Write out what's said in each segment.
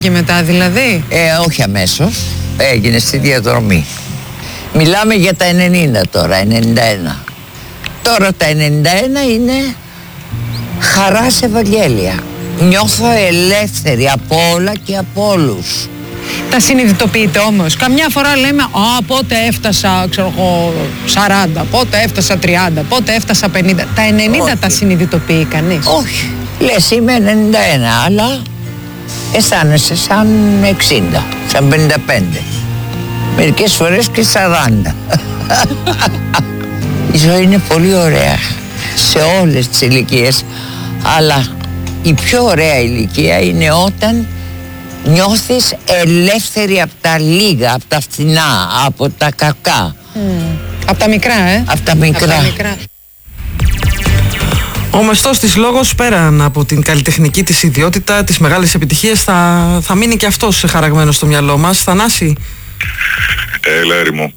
Και μετά δηλαδή? Όχι αμέσως. Έγινε στη διαδρομή. Μιλάμε για τα 90 τώρα, 91. Τώρα τα 91 είναι χαρά σε Ευαγγέλια. Νιώθω ελεύθερη από όλα και από όλους. Τα συνειδητοποιείτε όμως? Καμιά φορά λέμε πότε έφτασα, ξέρω εγώ, 40, πότε έφτασα 30, πότε έφτασα 50. Τα 90 όχι. Τα συνειδητοποιεί κανείς? Όχι. Λες είμαι 91, αλλά αισθάνεσαι σαν 60, σαν 55. Μερικές φορές και 40. Η ζωή είναι πολύ ωραία σε όλες τις ηλικίες, αλλά η πιο ωραία ηλικία είναι όταν νιώθεις ελεύθερη από τα λίγα, από τα φθηνά, από τα κακά. Από τα μικρά, Από τα μικρά. Ο μεστός της λόγος, πέραν από την καλλιτεχνική της ιδιότητα, τις μεγάλες επιτυχίες, θα μείνει και αυτός χαραγμένος στο μυαλό μας. Θανάση. Έλα έρημο.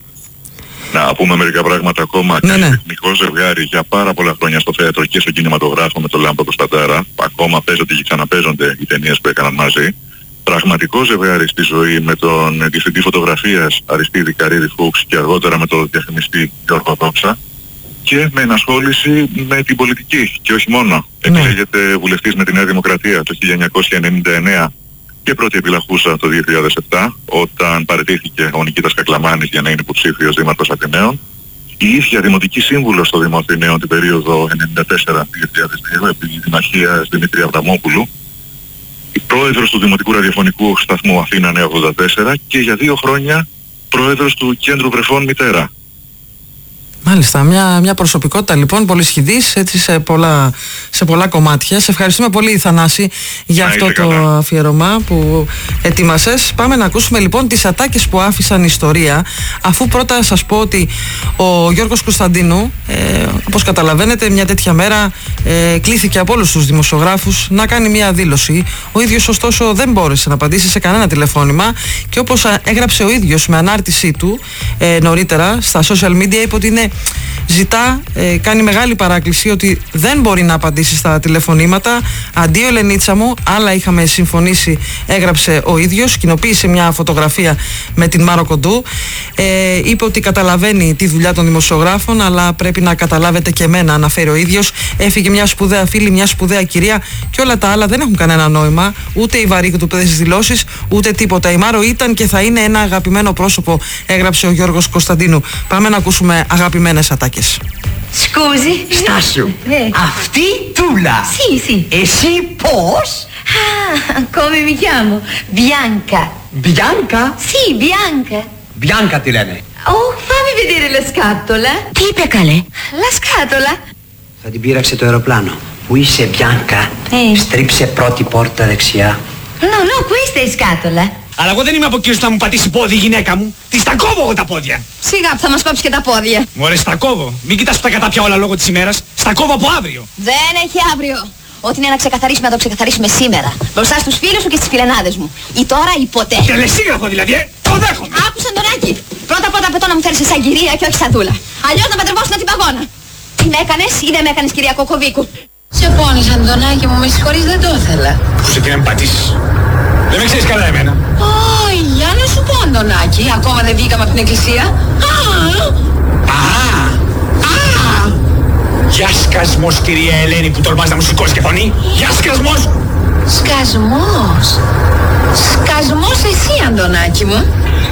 Να πούμε μερικά πράγματα ακόμα. Ναι. Καλλιτεχνικό ζευγάρι για πάρα πολλά χρόνια στο θέατρο και στο κινηματογράφο με τον Λάμπρο Κωνσταντάρα. Ακόμα παίζονται και ξαναπαίζονται οι ταινίες που έκαναν μαζί. Πραγματικό ζευγάρι στη ζωή με τον διευθυντή φωτογραφίας Αριστίδη Καρύδη Φούξ και αργότερα με τον διαφημιστή Γιώργο Δόξα. Και με ενασχόληση με την πολιτική και όχι μόνο. Εκλέγεται βουλευτής με τη Νέα Δημοκρατία το 1999 και πρώτη επιλαχούσα το 2007 όταν παραιτήθηκε ο Νικήτας Κακλαμάνης για να είναι υποψήφιος δήμαρχος Αθηναίων. Η ίδια δημοτική σύμβουλος στο Δήμο Αθηναίων την περίοδο 1994-2002 επί Δημαρχίας Δημήτρη Αβραμόπουλου. Η πρόεδρος του Δημοτικού Ραδιοφωνικού Σταθμού Αθήνα Νέα 84 και για 2 χρόνια πρόεδρος του Κέντρου Βρεφών Μητέρα. Μάλιστα, μια προσωπικότητα λοιπόν πολυσχηδής, έτσι σε πολλά κομμάτια. Σε ευχαριστούμε πολύ, Θανάση, για αυτό το αφιέρωμα που ετοίμασες. Πάμε να ακούσουμε λοιπόν τις ατάκες που άφησαν ιστορία, αφού πρώτα σας πω ότι ο Γιώργος Κωνσταντίνου, όπως καταλαβαίνετε, μια τέτοια μέρα κλήθηκε από όλους τους δημοσιογράφους να κάνει μια δήλωση. Ο ίδιος ωστόσο δεν μπόρεσε να απαντήσει σε κανένα τηλεφώνημα και όπως έγραψε ο ίδιος με ανάρτησή του νωρίτερα στα social media, είπε ότι κάνει μεγάλη παράκληση ότι δεν μπορεί να απαντήσει στα τηλεφωνήματα. Αντίο Ελενίτσα μου, άλλα είχαμε συμφωνήσει, έγραψε ο ίδιος, κοινοποίησε μια φωτογραφία με την Μάρο Κοντού. Είπε ότι καταλαβαίνει τη δουλειά των δημοσιογράφων, αλλά πρέπει να καταλάβετε και εμένα, αναφέρει ο ίδιος. Έφυγε μια σπουδαία φίλη, μια σπουδαία κυρία και όλα τα άλλα δεν έχουν κανένα νόημα. Ούτε οι βαρύγδουπεδες δηλώσεις, ούτε τίποτα. Η Μάρο ήταν και θα είναι ένα αγαπημένο πρόσωπο, έγραψε ο Γιώργος Κωνσταντίνου. Πάμε να ακούσουμε αγαπημένες ατάκες. Scusi. Στάσου. Αυτή Τούλα. Sì. Εσύ πώς? Come mi chiamo? Bianca. Bianca? Sì, Bianca. Bianca τη λένε. Fammi vedere la scatola. Τι είπε καλέ? La scatola. Θα την πείραξε το αεροπλάνο. Πού είσαι, Bianca? Στρίψε πρώτη πόρτα δεξιά. No, questa è scatola. Αλλά εγώ δεν είμαι από εκείνους που θα μου πατήσει πόδι η γυναίκα μου. Της τα κόβω εγώ τα πόδια. Σιγά που θα μας κόψει και τα πόδια. Μωρέ, στα κόβω. Μην κοιτάς που τα κατάπια όλα λόγω της ημέρας. Στα κόβω από αύριο. Δεν έχει αύριο. Ό,τι είναι να ξεκαθαρίσουμε, να το ξεκαθαρίσουμε σήμερα. Μπροστά στους φίλους σου και στις φιλενάδες μου. Ή τώρα ή ποτέ. Τελεσίγραφο δηλαδή, το δέχομαι. Άκουσα Αντωνάκη. Πρώτα απαιτώ να μου φέρεις σαν κυρία και όχι σαν Τούλα. Αλλιώς να παντρευόσουν την παγώνα. Τι με έκανες ή δεν με έκανες, κυρία Κοκοβίκου? Σε πόνισα, Αντωνάκη μου, με συγχωρείς, δεν το ήθελα. Πού σε και να με πατήσεις. Δεν με ξέρεις καλά εμένα. Για να σου πω, Αντωνάκη, ακόμα δεν βγήκαμε από την εκκλησία. Γεια σκασμός, κυρία Ελένη, που τολμάς να μου σηκώσεις και φωνή. Γεια σκασμός. Σκασμός εσύ, Αντωνάκη μου.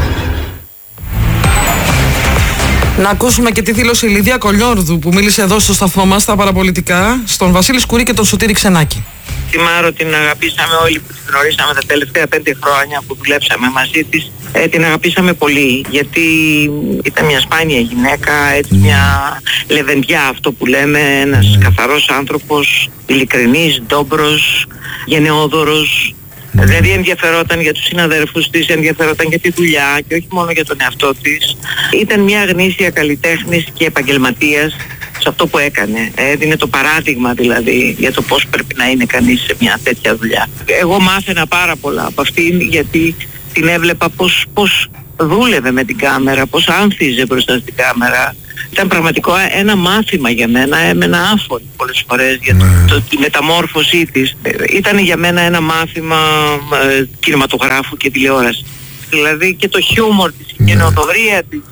Να ακούσουμε και τη δήλωση Λιδία Κολιόρδου που μίλησε εδώ στο σταθμό μας στα παραπολιτικά, στον Βασίλη Σκουρί και τον Σωτήρη Ξενάκη. Τη Μάρο την αγαπήσαμε όλοι που την γνωρίσαμε τα τελευταία 5 χρόνια που δουλέψαμε μαζί της. Την αγαπήσαμε πολύ γιατί ήταν μια σπάνια γυναίκα, έτσι μια λεβεντιά αυτό που λέμε, ένας καθαρός άνθρωπος, ειλικρινής, ντόμπρος, γενναιόδωρος. Δηλαδή ενδιαφερόταν για τους συναδέρφους της, ενδιαφερόταν για τη δουλειά και όχι μόνο για τον εαυτό της. Ήταν μια γνήσια καλλιτέχνης και επαγγελματίας σε αυτό που έκανε. Έδινε το παράδειγμα δηλαδή για το πώς πρέπει να είναι κανείς σε μια τέτοια δουλειά. Εγώ μάθαινα πάρα πολλά από αυτήν γιατί την έβλεπα πώς δούλευε με την κάμερα, πώς άνθιζε μπροστά στην κάμερα, ήταν πραγματικό ένα μάθημα για μένα, έμενα άφωνη πολλές φορές για τη μεταμόρφωσή της. Ήταν για μένα ένα μάθημα κινηματογράφου και τηλεόραση. Δηλαδή και το χιούμορ της, η καινοτομία της.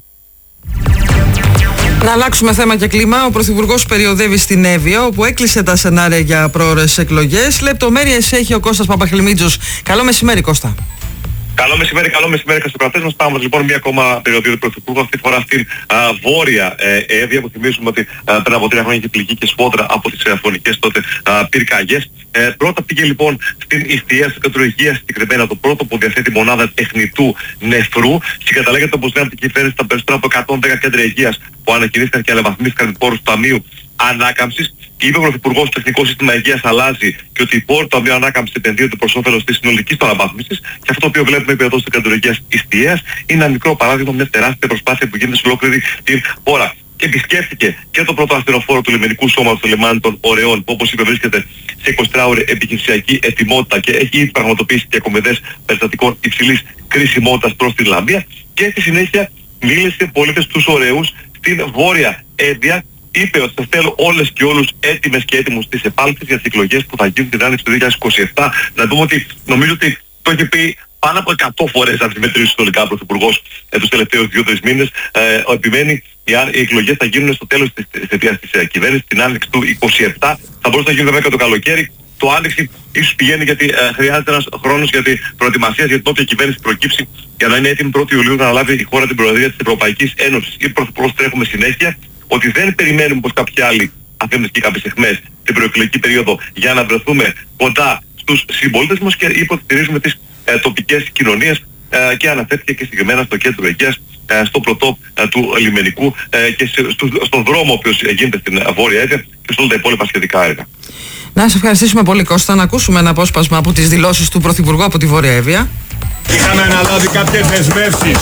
Να αλλάξουμε θέμα και κλίμα. Ο Πρωθυπουργός περιοδεύει στην Εύβοια, όπου έκλεισε τα σενάρια για πρόωρες εκλογές. Λεπτομέρειες έχει ο Κώστας Παπαχλημίτζος. Καλό μεσημέρι, Κώστα. Καλό μεσημέρι καστοκρατές μας. Πάμε λοιπόν μια ακόμα περιοδία του Πρωθυπουργού, αυτή τη φορά στην Βόρεια Εύβοια, που θυμίζουμε ότι πριν από 3 χρόνια είχε πληγεί και σφόδρα από τις φωνικές τότε πυρκαγιές. Πρώτα πήγε λοιπόν στην Ιστία, στην Κατρουργία συγκεκριμένα, το πρώτο που διαθέτει μονάδα τεχνητού νεφρού. Συγκαταλέγεται, όπως λέμε, την κυβέρνηση στα περισσότερα από 110 κέντρα υγείας που ανακοινήθηκαν και αναβαθμίστηκαν με πόρους του Ταμείου Ανάκαμψης. Και είπε ο Πρωθυπουργός, το Εθνικό Σύστημα Υγείας αλλάζει και ότι οι πόροι του Ταμείου Ανάκαμψης επενδύονται προς όφελος της συνολικής του αναβάθμισης. Και αυτό το οποίο βλέπουμε εδώ στην Κατρουργία Ιστίας είναι ένα μικρό παράδειγμα μιας τεράστιας προσπάθειας που γίνεται σε ολόκληρη την χώρα. Επισκέφθηκε και το πρώτο ασθενοφόρο του λιμενικού σώματος στο λιμάνι των Ωρεών, που όπως είπε βρίσκεται σε 24ωρη επιχειρησιακή ετοιμότητα και έχει ήδη πραγματοποιήσει διακομιδές περιστατικών υψηλής κρίσιμότητας προς την Λάμπια. Και στη συνέχεια μίλησε σε πολίτες τους Ωρεούς στην Βόρεια Εύβοια. Είπε ότι θα θέλω όλες και όλους έτοιμες και έτοιμους στις επάλξεις για τις εκλογές που θα γίνουν την άνοιξη του 2027. Να δούμε ότι νομίζω ότι το έχει πει πάνω από 100 φορές αν τις μετρήσει συνολικά ο Πρωθυπουργός τους τελευταίους 2-3 μήνες. Επιμένει οι εκλογές θα γίνουν στο τέλος της θητείας της κυβέρνησης, την άνοιξη του 2027. Θα μπορούσε να γίνει βέβαια και το καλοκαίρι. Το άνοιξη ίσως πηγαίνει γιατί χρειάζεται ένας χρόνος για την προετοιμασία για την όποια κυβέρνηση προκύψει, για να είναι έτοιμη 1η Ιουλίου να λάβει η χώρα την προεδρία της Ευρωπαϊκής Ένωσης. Είπε ο Πρωθυπουργός, τρέχουμε συνέχεια, ότι δεν περιμένουμε πως κάποιοι άλλοι αφήνουν και κάποιες αιχμές την προεκλογική περίοδο για να βρεθούμε κοντά στους συμπολίτες μας, και υποστηρίζουμε τις τοπικές κοινωνίες και αναφέρθηκε και συγκεκριμένα στο κέντρο υγείας, στο πρωτό του λιμενικού και στον δρόμο ο οποίος γίνεται στην Βόρεια Εύβοια και σε όλα τα υπόλοιπα σχετικά έργα. Να σας ευχαριστήσουμε πολύ, Κώστα. Να ακούσουμε ένα απόσπασμα από τις δηλώσεις του Πρωθυπουργού από τη Βόρεια Εύβοια. Είχαμε αναλάβει κάποιες δεσμεύσεις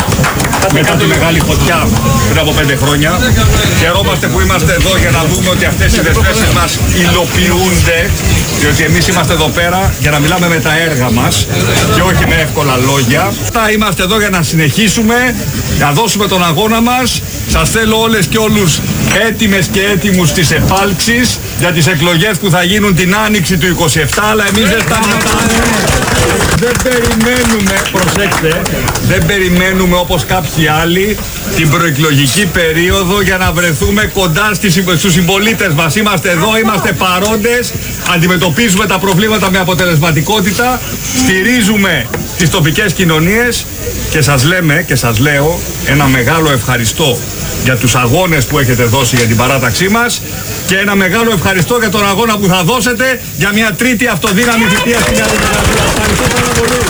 μετά τη μεγάλη φωτιά πριν από 5 χρόνια. Χαιρόμαστε που είμαστε εδώ για να δούμε ότι αυτές οι δεσμεύσεις μας υλοποιούνται, διότι εμείς είμαστε εδώ πέρα για να μιλάμε με τα έργα μας και όχι με εύκολα λόγια. Θα είμαστε εδώ για να συνεχίσουμε, να δώσουμε τον αγώνα μας. Σας θέλω όλες και όλους έτοιμες και έτοιμους στις επάλξεις για τις εκλογές που θα γίνουν την άνοιξη του 27, αλλά εμείς δεν σταματάμε. Δεν περιμένουμε, προσέξτε, δεν περιμένουμε όπως κάποιοι άλλοι την προεκλογική περίοδο για να βρεθούμε κοντά στους συμπολίτες μας. Είμαστε εδώ, είμαστε παρόντες, αντιμετωπίζουμε τα προβλήματα με αποτελεσματικότητα, στηρίζουμε τις τοπικές κοινωνίες και σας λέμε και σας λέω ένα μεγάλο ευχαριστώ για τους αγώνες που έχετε δώσει για την παράταξή μας και ένα μεγάλο ευχαριστώ για τον αγώνα που θα δώσετε για μια τρίτη αυτοδύναμη θητεία στην Νέα Δημοκρατία. Ευχαριστώ πάρα πολύ.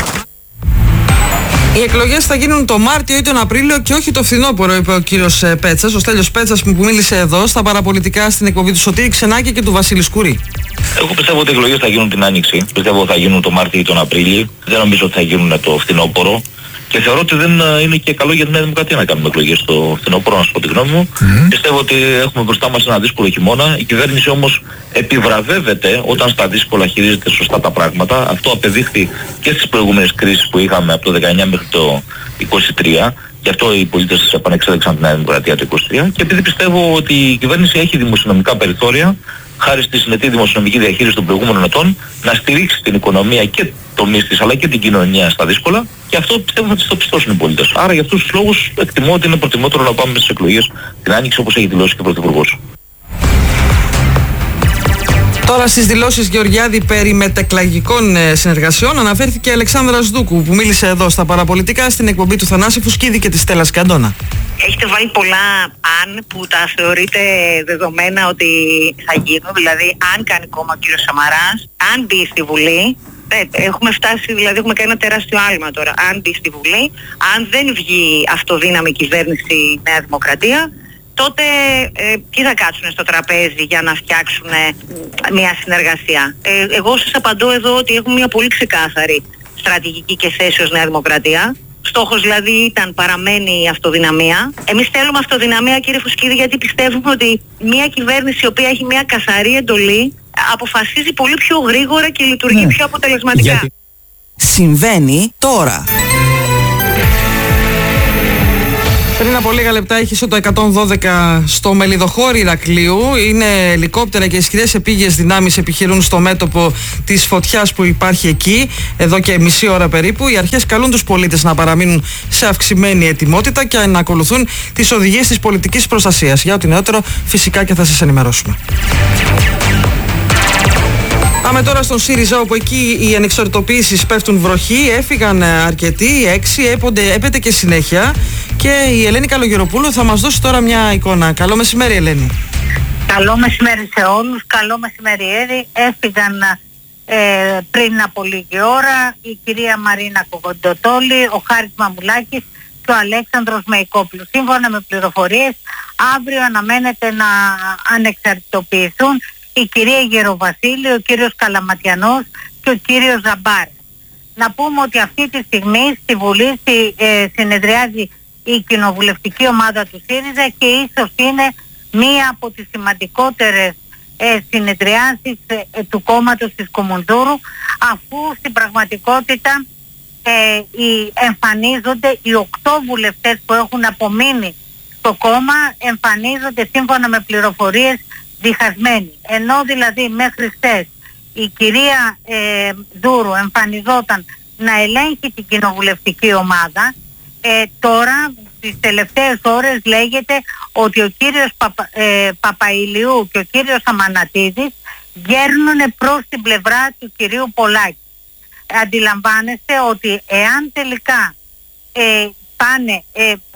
Οι εκλογές θα γίνουν το Μάρτιο ή τον Απρίλιο και όχι το φθινόπωρο, είπε ο κύριος Πέτσας, ο Στέλιος Πέτσας που μίλησε εδώ στα παραπολιτικά στην εκπομπή του Σωτήρη Ξενάκη και του Βασίλη Σκουρή. Εγώ πιστεύω ότι οι εκλογές θα γίνουν την Άνοιξη. Πιστεύω ότι θα γίνουν το Μάρτιο ή τον Απρίλιο. Δεν νομίζω ότι θα γίνουν το φθινόπωρο. Και θεωρώ ότι δεν είναι και καλό για τη Νέα Δημοκρατία να κάνουμε εκλογές στο φθινόπωρο, να σου πω τη γνώμη μου. Πιστεύω ότι έχουμε μπροστά μας ένα δύσκολο χειμώνα. Η κυβέρνηση όμως επιβραβεύεται όταν στα δύσκολα χειρίζεται σωστά τα πράγματα. Αυτό απεδείχθη και στις προηγούμενες κρίσεις που είχαμε από το 19 μέχρι το 23. Γι' αυτό οι πολίτες της επανεξέλεξαν τη Νέα Δημοκρατία το 23. Και επειδή πιστεύω ότι η κυβέρνηση έχει δημοσιονομικά περιθώρια, χάρη στη συνετή δημοσιονομική διαχείριση των προηγούμενων ετών, να στηρίξει την οικονομία και τομείς της αλλά και την κοινωνία στα δύσκολα, και αυτό πιστεύω θα τις το πιστώσουν οι πολίτες. Άρα για αυτούς τους λόγους εκτιμώ ότι είναι προτιμότερο να πάμε στις εκλογές την Άνοιξη, όπως έχει δηλώσει και ο Πρωθυπουργός. Τώρα στις δηλώσεις Γεωργιάδη περί μετεκλαγικών συνεργασιών αναφέρθηκε η Αλεξάνδρα Σδούκου που μίλησε εδώ στα παραπολιτικά στην εκπομπή του Θανάση Φουσκίδη και της Στέλλας Καντώνα. Έχετε βάλει πολλά αν που τα θεωρείτε δεδομένα ότι θα γίνουν, δηλαδή αν κάνει κόμμα ο κύριος Σαμαράς, αν μπει στη Βουλή, έχουμε φτάσει, δηλαδή έχουμε κάνει ένα τεράστιο άλμα τώρα, αν μπει στη Βουλή, αν δεν βγει αυτοδύναμη κυβέρνηση Νέα Δημοκρατία, τότε ποιοι θα κάτσουν στο τραπέζι για να φτιάξουν μια συνεργασία. Εγώ σας απαντώ εδώ ότι έχουμε μια πολύ ξεκάθαρη στρατηγική και θέση ως Νέα Δημοκρατία. Στόχος δηλαδή ήταν, παραμένει η αυτοδυναμία. Εμείς θέλουμε αυτοδυναμία, κύριε Φουσκίδη, γιατί πιστεύουμε ότι μια κυβέρνηση η οποία έχει μια καθαρή εντολή αποφασίζει πολύ πιο γρήγορα και λειτουργεί πιο αποτελεσματικά. Γιατί συμβαίνει τώρα. Πριν από λίγα λεπτά είχε το 112 στο Μελιδοχώρι Ηρακλείου. Είναι ελικόπτερα και ισχυρές επίγειες δυνάμεις επιχειρούν στο μέτωπο της φωτιάς που υπάρχει εκεί εδώ και μισή ώρα περίπου. Οι αρχές καλούν τους πολίτες να παραμείνουν σε αυξημένη ετοιμότητα και να ακολουθούν τις οδηγίες της πολιτικής προστασίας. Για ό,τι νεότερο φυσικά και θα σας ενημερώσουμε. Πάμε τώρα στον ΣΥΡΙΖΑ, όπου εκεί οι ανεξαρτητοποιήσεις πέφτουν βροχή. Έφυγαν αρκετοί, 6, έπεται και συνέχεια. Και η Ελένη Καλογεροπούλου θα μας δώσει τώρα μια εικόνα. Καλό μεσημέρι, Ελένη. Καλό μεσημέρι σε όλους. Καλό μεσημέρι, Έρη. Έφυγαν πριν από λίγη ώρα η κυρία Μαρίνα Κοκοντοτόλη, ο Χάρης Μαμουλάκης και ο Αλέξανδρος Μεϊκόπουλος. Σύμφωνα με πληροφορίες, αύριο αναμένεται να ανεξαρτητοποιηθούν η κυρία Γεροβασίλη, ο κύριος Καλαματιανός και ο κύριος Ζαμπάρ. Να πούμε ότι αυτή τη στιγμή στη Βουλή συνεδριάζει η κοινοβουλευτική ομάδα του ΣΥΡΙΖΑ και ίσως είναι μία από τις σημαντικότερες συνεδριάσεις του κόμματος της Κομουνδούρου, αφού στην πραγματικότητα εμφανίζονται οι 8 βουλευτές που έχουν απομείνει στο κόμμα, εμφανίζονται σύμφωνα με πληροφορίες διχασμένοι. Ενώ δηλαδή μέχρι χθες η κυρία Δούρου εμφανιζόταν να ελέγχει την κοινοβουλευτική ομάδα, τώρα στις τελευταίες ώρες λέγεται ότι ο κύριος Παπαηλιού και ο κύριος Αμανατίδης γέρνουν προς την πλευρά του κυρίου Πολάκη. Αντιλαμβάνεστε ότι εάν τελικά πάνε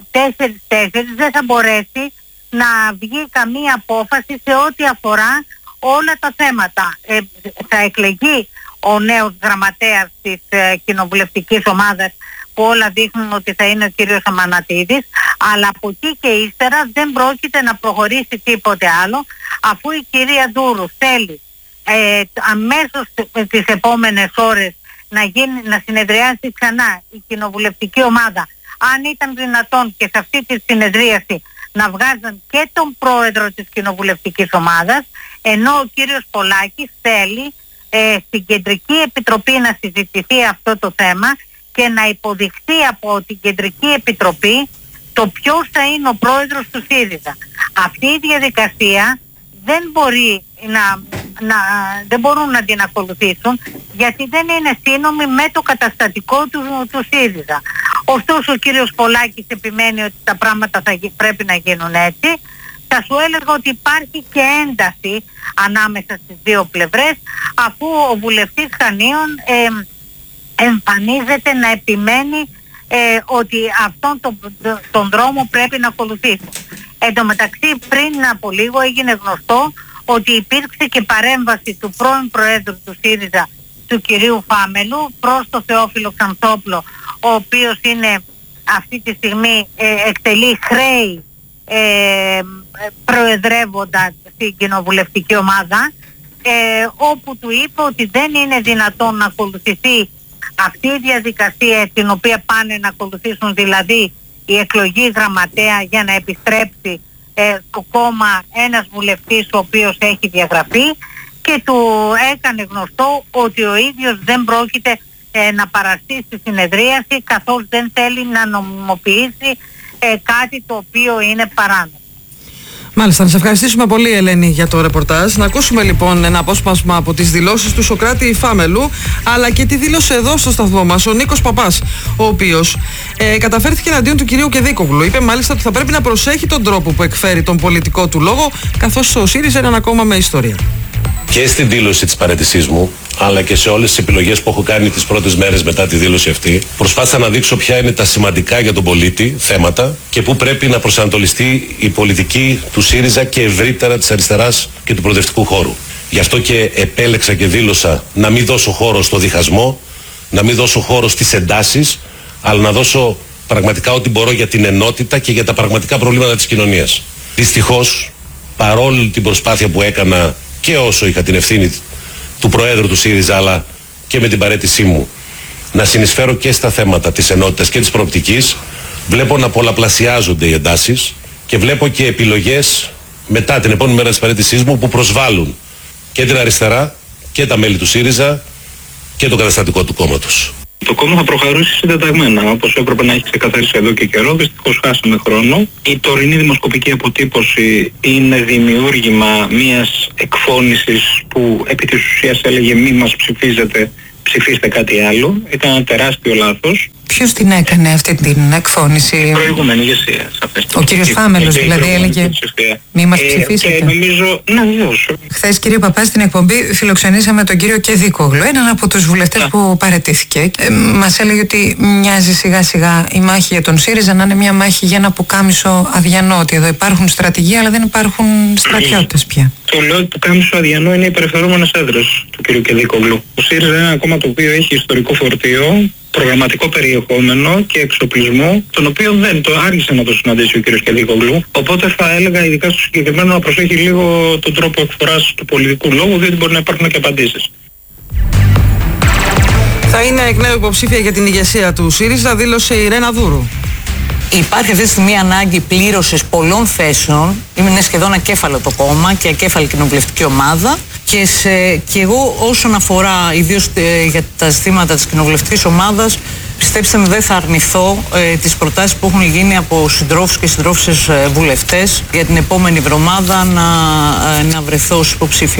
4-4 δεν θα μπορέσει να βγει καμία απόφαση σε ό,τι αφορά όλα τα θέματα. Θα εκλεγεί ο νέος γραμματέας της κοινοβουλευτικής ομάδας, που όλα δείχνουν ότι θα είναι ο κύριος Αμανατίδης, αλλά από εκεί και ύστερα δεν πρόκειται να προχωρήσει τίποτε άλλο, αφού η κυρία Δούρου θέλει αμέσως τις επόμενες ώρες να συνεδριάσει ξανά η κοινοβουλευτική ομάδα, αν ήταν δυνατόν και σε αυτή τη συνεδρίαση να βγάζουν και τον πρόεδρο της κοινοβουλευτικής ομάδας, ενώ ο κύριος Πολάκης θέλει στην Κεντρική Επιτροπή να συζητηθεί αυτό το θέμα και να υποδειχθεί από την Κεντρική Επιτροπή το ποιος θα είναι ο πρόεδρος του ΣΥΡΙΖΑ. Αυτή η διαδικασία δεν μπορούν να την ακολουθήσουν, γιατί δεν είναι σύνομη με το καταστατικό του ΣΥΡΙΖΑ. Ωστόσο ο κύριος Πολάκης επιμένει ότι τα πράγματα πρέπει να γίνουν έτσι. Θα σου έλεγα ότι υπάρχει και ένταση ανάμεσα στις δύο πλευρές, αφού ο βουλευτής Χανίων εμφανίζεται να επιμένει ότι αυτόν τον δρόμο πρέπει να ακολουθήσουν. Εν τω μεταξύ, πριν από λίγο έγινε γνωστό ότι υπήρξε και παρέμβαση του πρώην Προέδρου του ΣΥΡΙΖΑ, του κυρίου Φάμελου, προς το Θεόφιλο Ξανθόπλο, ο οποίος είναι αυτή τη στιγμή εκτελεί χρέη προεδρεύοντα στην κοινοβουλευτική ομάδα, όπου του είπε ότι δεν είναι δυνατόν να ακολουθηθεί αυτή η διαδικασία την οποία πάνε να ακολουθήσουν, δηλαδή η εκλογή γραμματέα για να επιστρέψει στο κόμμα ένας βουλευτής ο οποίος έχει διαγραφεί, και του έκανε γνωστό ότι ο ίδιος δεν πρόκειται να παραστεί στη συνεδρίαση, καθώς δεν θέλει να νομιμοποιήσει κάτι το οποίο είναι παράνομο. Μάλιστα, να σε ευχαριστήσουμε πολύ, Ελένη, για το ρεπορτάζ. Να ακούσουμε λοιπόν ένα απόσπασμα από τις δηλώσεις του Σωκράτη Φάμελου, αλλά και τη δήλωσε εδώ στο σταθμό μας ο Νίκος Παπάς, ο οποίος καταφέρθηκε εναντίον του κυρίου Κεδίκογλου. Είπε μάλιστα ότι θα πρέπει να προσέχει τον τρόπο που εκφέρει τον πολιτικό του λόγο, καθώς ο ΣΥΡΙΖΑ είναι ένα κόμμα με ιστορία. Και στη δήλωση της παραιτησής μου, αλλά και σε όλες τις επιλογές που έχω κάνει τις πρώτες μέρες μετά τη δήλωση αυτή, προσπάθησα να δείξω ποια είναι τα σημαντικά για τον πολίτη θέματα και πού πρέπει να προσανατολιστεί η πολιτική του ΣΥΡΙΖΑ και ευρύτερα της αριστεράς και του προοδευτικού χώρου. Γι' αυτό και επέλεξα και δήλωσα να μην δώσω χώρο στο διχασμό, να μην δώσω χώρο στις εντάσεις, αλλά να δώσω πραγματικά ό,τι μπορώ για την ενότητα και για τα πραγματικά προβλήματα της κοινωνίας. Δυστυχώς, παρόλη την προσπάθεια που έκανα και όσο είχα την ευθύνη του Προέδρου του ΣΥΡΙΖΑ, αλλά και με την παραίτησή μου, να συνεισφέρω και στα θέματα της ενότητας και της προοπτικής, βλέπω να πολλαπλασιάζονται οι εντάσεις και βλέπω και επιλογές μετά την επόμενη μέρα της παραίτησής μου που προσβάλλουν και την αριστερά και τα μέλη του ΣΥΡΙΖΑ και το καταστατικό του κόμματος. Το κόμμα θα προχωρήσει συντεταγμένα, όπως έπρεπε να έχει ξεκαθαρίσει εδώ και καιρό. Δυστυχώς χάσαμε χρόνο. Η τωρινή δημοσκοπική αποτύπωση είναι δημιούργημα μιας εκφώνησης που επί της ουσίας έλεγε μη μας ψηφίζετε, ψηφίστε κάτι άλλο. Ήταν ένα τεράστιο λάθος. Ποιος την έκανε αυτή την εκφώνηση? Η προηγούμενη ηγεσία. Ο κύριος Φάμελος δηλαδή έλεγε μη μας ψηφίσετε. Και νομίζω, ναι, βεβαίως. Χθες, κύριε Παπά, στην εκπομπή φιλοξενήσαμε τον κύριο Κεδίκογλου, έναν από τους βουλευτές που παραιτήθηκε. Μας έλεγε ότι μοιάζει σιγά σιγά η μάχη για τον ΣΥΡΙΖΑ να είναι μια μάχη για ένα πουκάμισο αδιανό. Ότι εδώ υπάρχουν στρατηγοί αλλά δεν υπάρχουν στρατιώτες πια. Το λέω ότι πουκάμισο αδιανό είναι οι περιφερόμενες έδρες του κύριου Κεδίκογλου. Ο ΣΥΡΙΖΑ είναι ένα κόμμα το οποίο έχει ιστορικό φορτίο, προγραμματικό περιεχόμενο και εξοπλισμό, τον οποίο δεν το άργησε να το συναντήσει ο κ. Κεδίκογλου. Οπότε θα έλεγα ειδικά στο συγκεκριμένο να προσέχει λίγο τον τρόπο εκφοράς του πολιτικού λόγου, διότι μπορεί να υπάρχουν και απαντήσεις. Θα είναι εκ νέου υποψήφια για την ηγεσία του ΣΥΡΙΖΑ, δήλωσε η Ρένα Δούρου. Υπάρχει αυτή τη στιγμή ανάγκη πλήρωσης πολλών θέσεων. Είναι σχεδόν ακέφαλο το κόμμα και ακέφαλη κοινοβουλευτική ομάδα. Και εγώ όσον αφορά ιδίως για τα ζητήματα της κοινοβουλευτικής ομάδας, πιστέψτε με δεν θα αρνηθώ τις προτάσεις που έχουν γίνει από συντρόφους και συντρόφισσες βουλευτές για την επόμενη εβδομάδα να βρεθώ ως υποψήφια.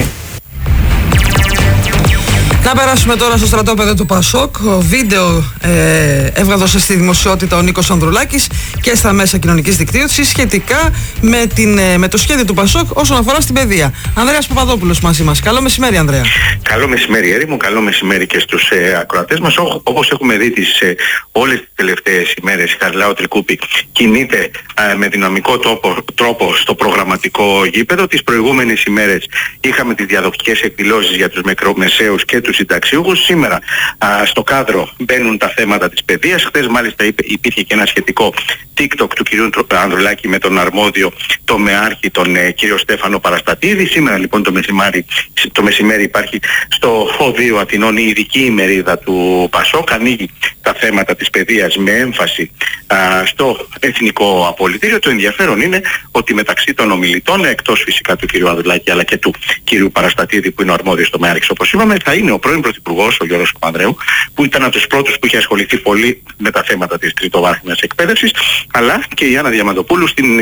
Να περάσουμε τώρα στο στρατόπεδο του Πασόκ. Βίντεο έβγαλε στη δημοσιότητα ο Νίκος Ανδρουλάκης και στα μέσα κοινωνικής δικτύωσης σχετικά με το σχέδιο του Πασόκ όσον αφορά στην παιδεία. Ανδρέας Παπαδόπουλος μαζί μας. Καλό μεσημέρι, Ανδρέα. Καλό μεσημέρι, Έρη μου. Καλό μεσημέρι και στους ακροατές μας. Όπως έχουμε δει όλες τις τελευταίες ημέρες, η Χαριλάου Τρικούπη κινείται με δυναμικό τρόπο στο προγραμματικό γήπεδο. Τις προηγούμενες ημέρες είχαμε τις διαδοχικές εκδηλώσεις για τους μικρομεσαίους και τους συνταξιούχους. Σήμερα στο κάδρο μπαίνουν τα θέματα της παιδείας. Χθες μάλιστα υπήρχε και ένα σχετικό TikTok του κυρίου Ανδρουλάκη με τον αρμόδιο τομεάρχη, τον κύριο Στέφανο Παραστατίδη. Σήμερα λοιπόν το μεσημέρι υπάρχει στο Οδείο Αθηνών η ειδική ημερίδα του Πασόκ. Ανοίγει τα θέματα της παιδείας με έμφαση στο εθνικό απολυτήριο. Το ενδιαφέρον είναι ότι μεταξύ των ομιλητών, εκτός φυσικά του κυρίου Ανδρουλάκη αλλά και του κυρίου Παραστατίδη που είναι ο αρμόδιος τομεάρχης όπως είπαμε, θα είναι ο πρώην Πρωθυπουργός, ο Γιώργος Παπανδρέου, που ήταν από τους πρώτους που είχε ασχοληθεί πολύ με τα θέματα της τριτοβάθμιας εκπαίδευσης, αλλά και η Άννα Διαμαντοπούλου,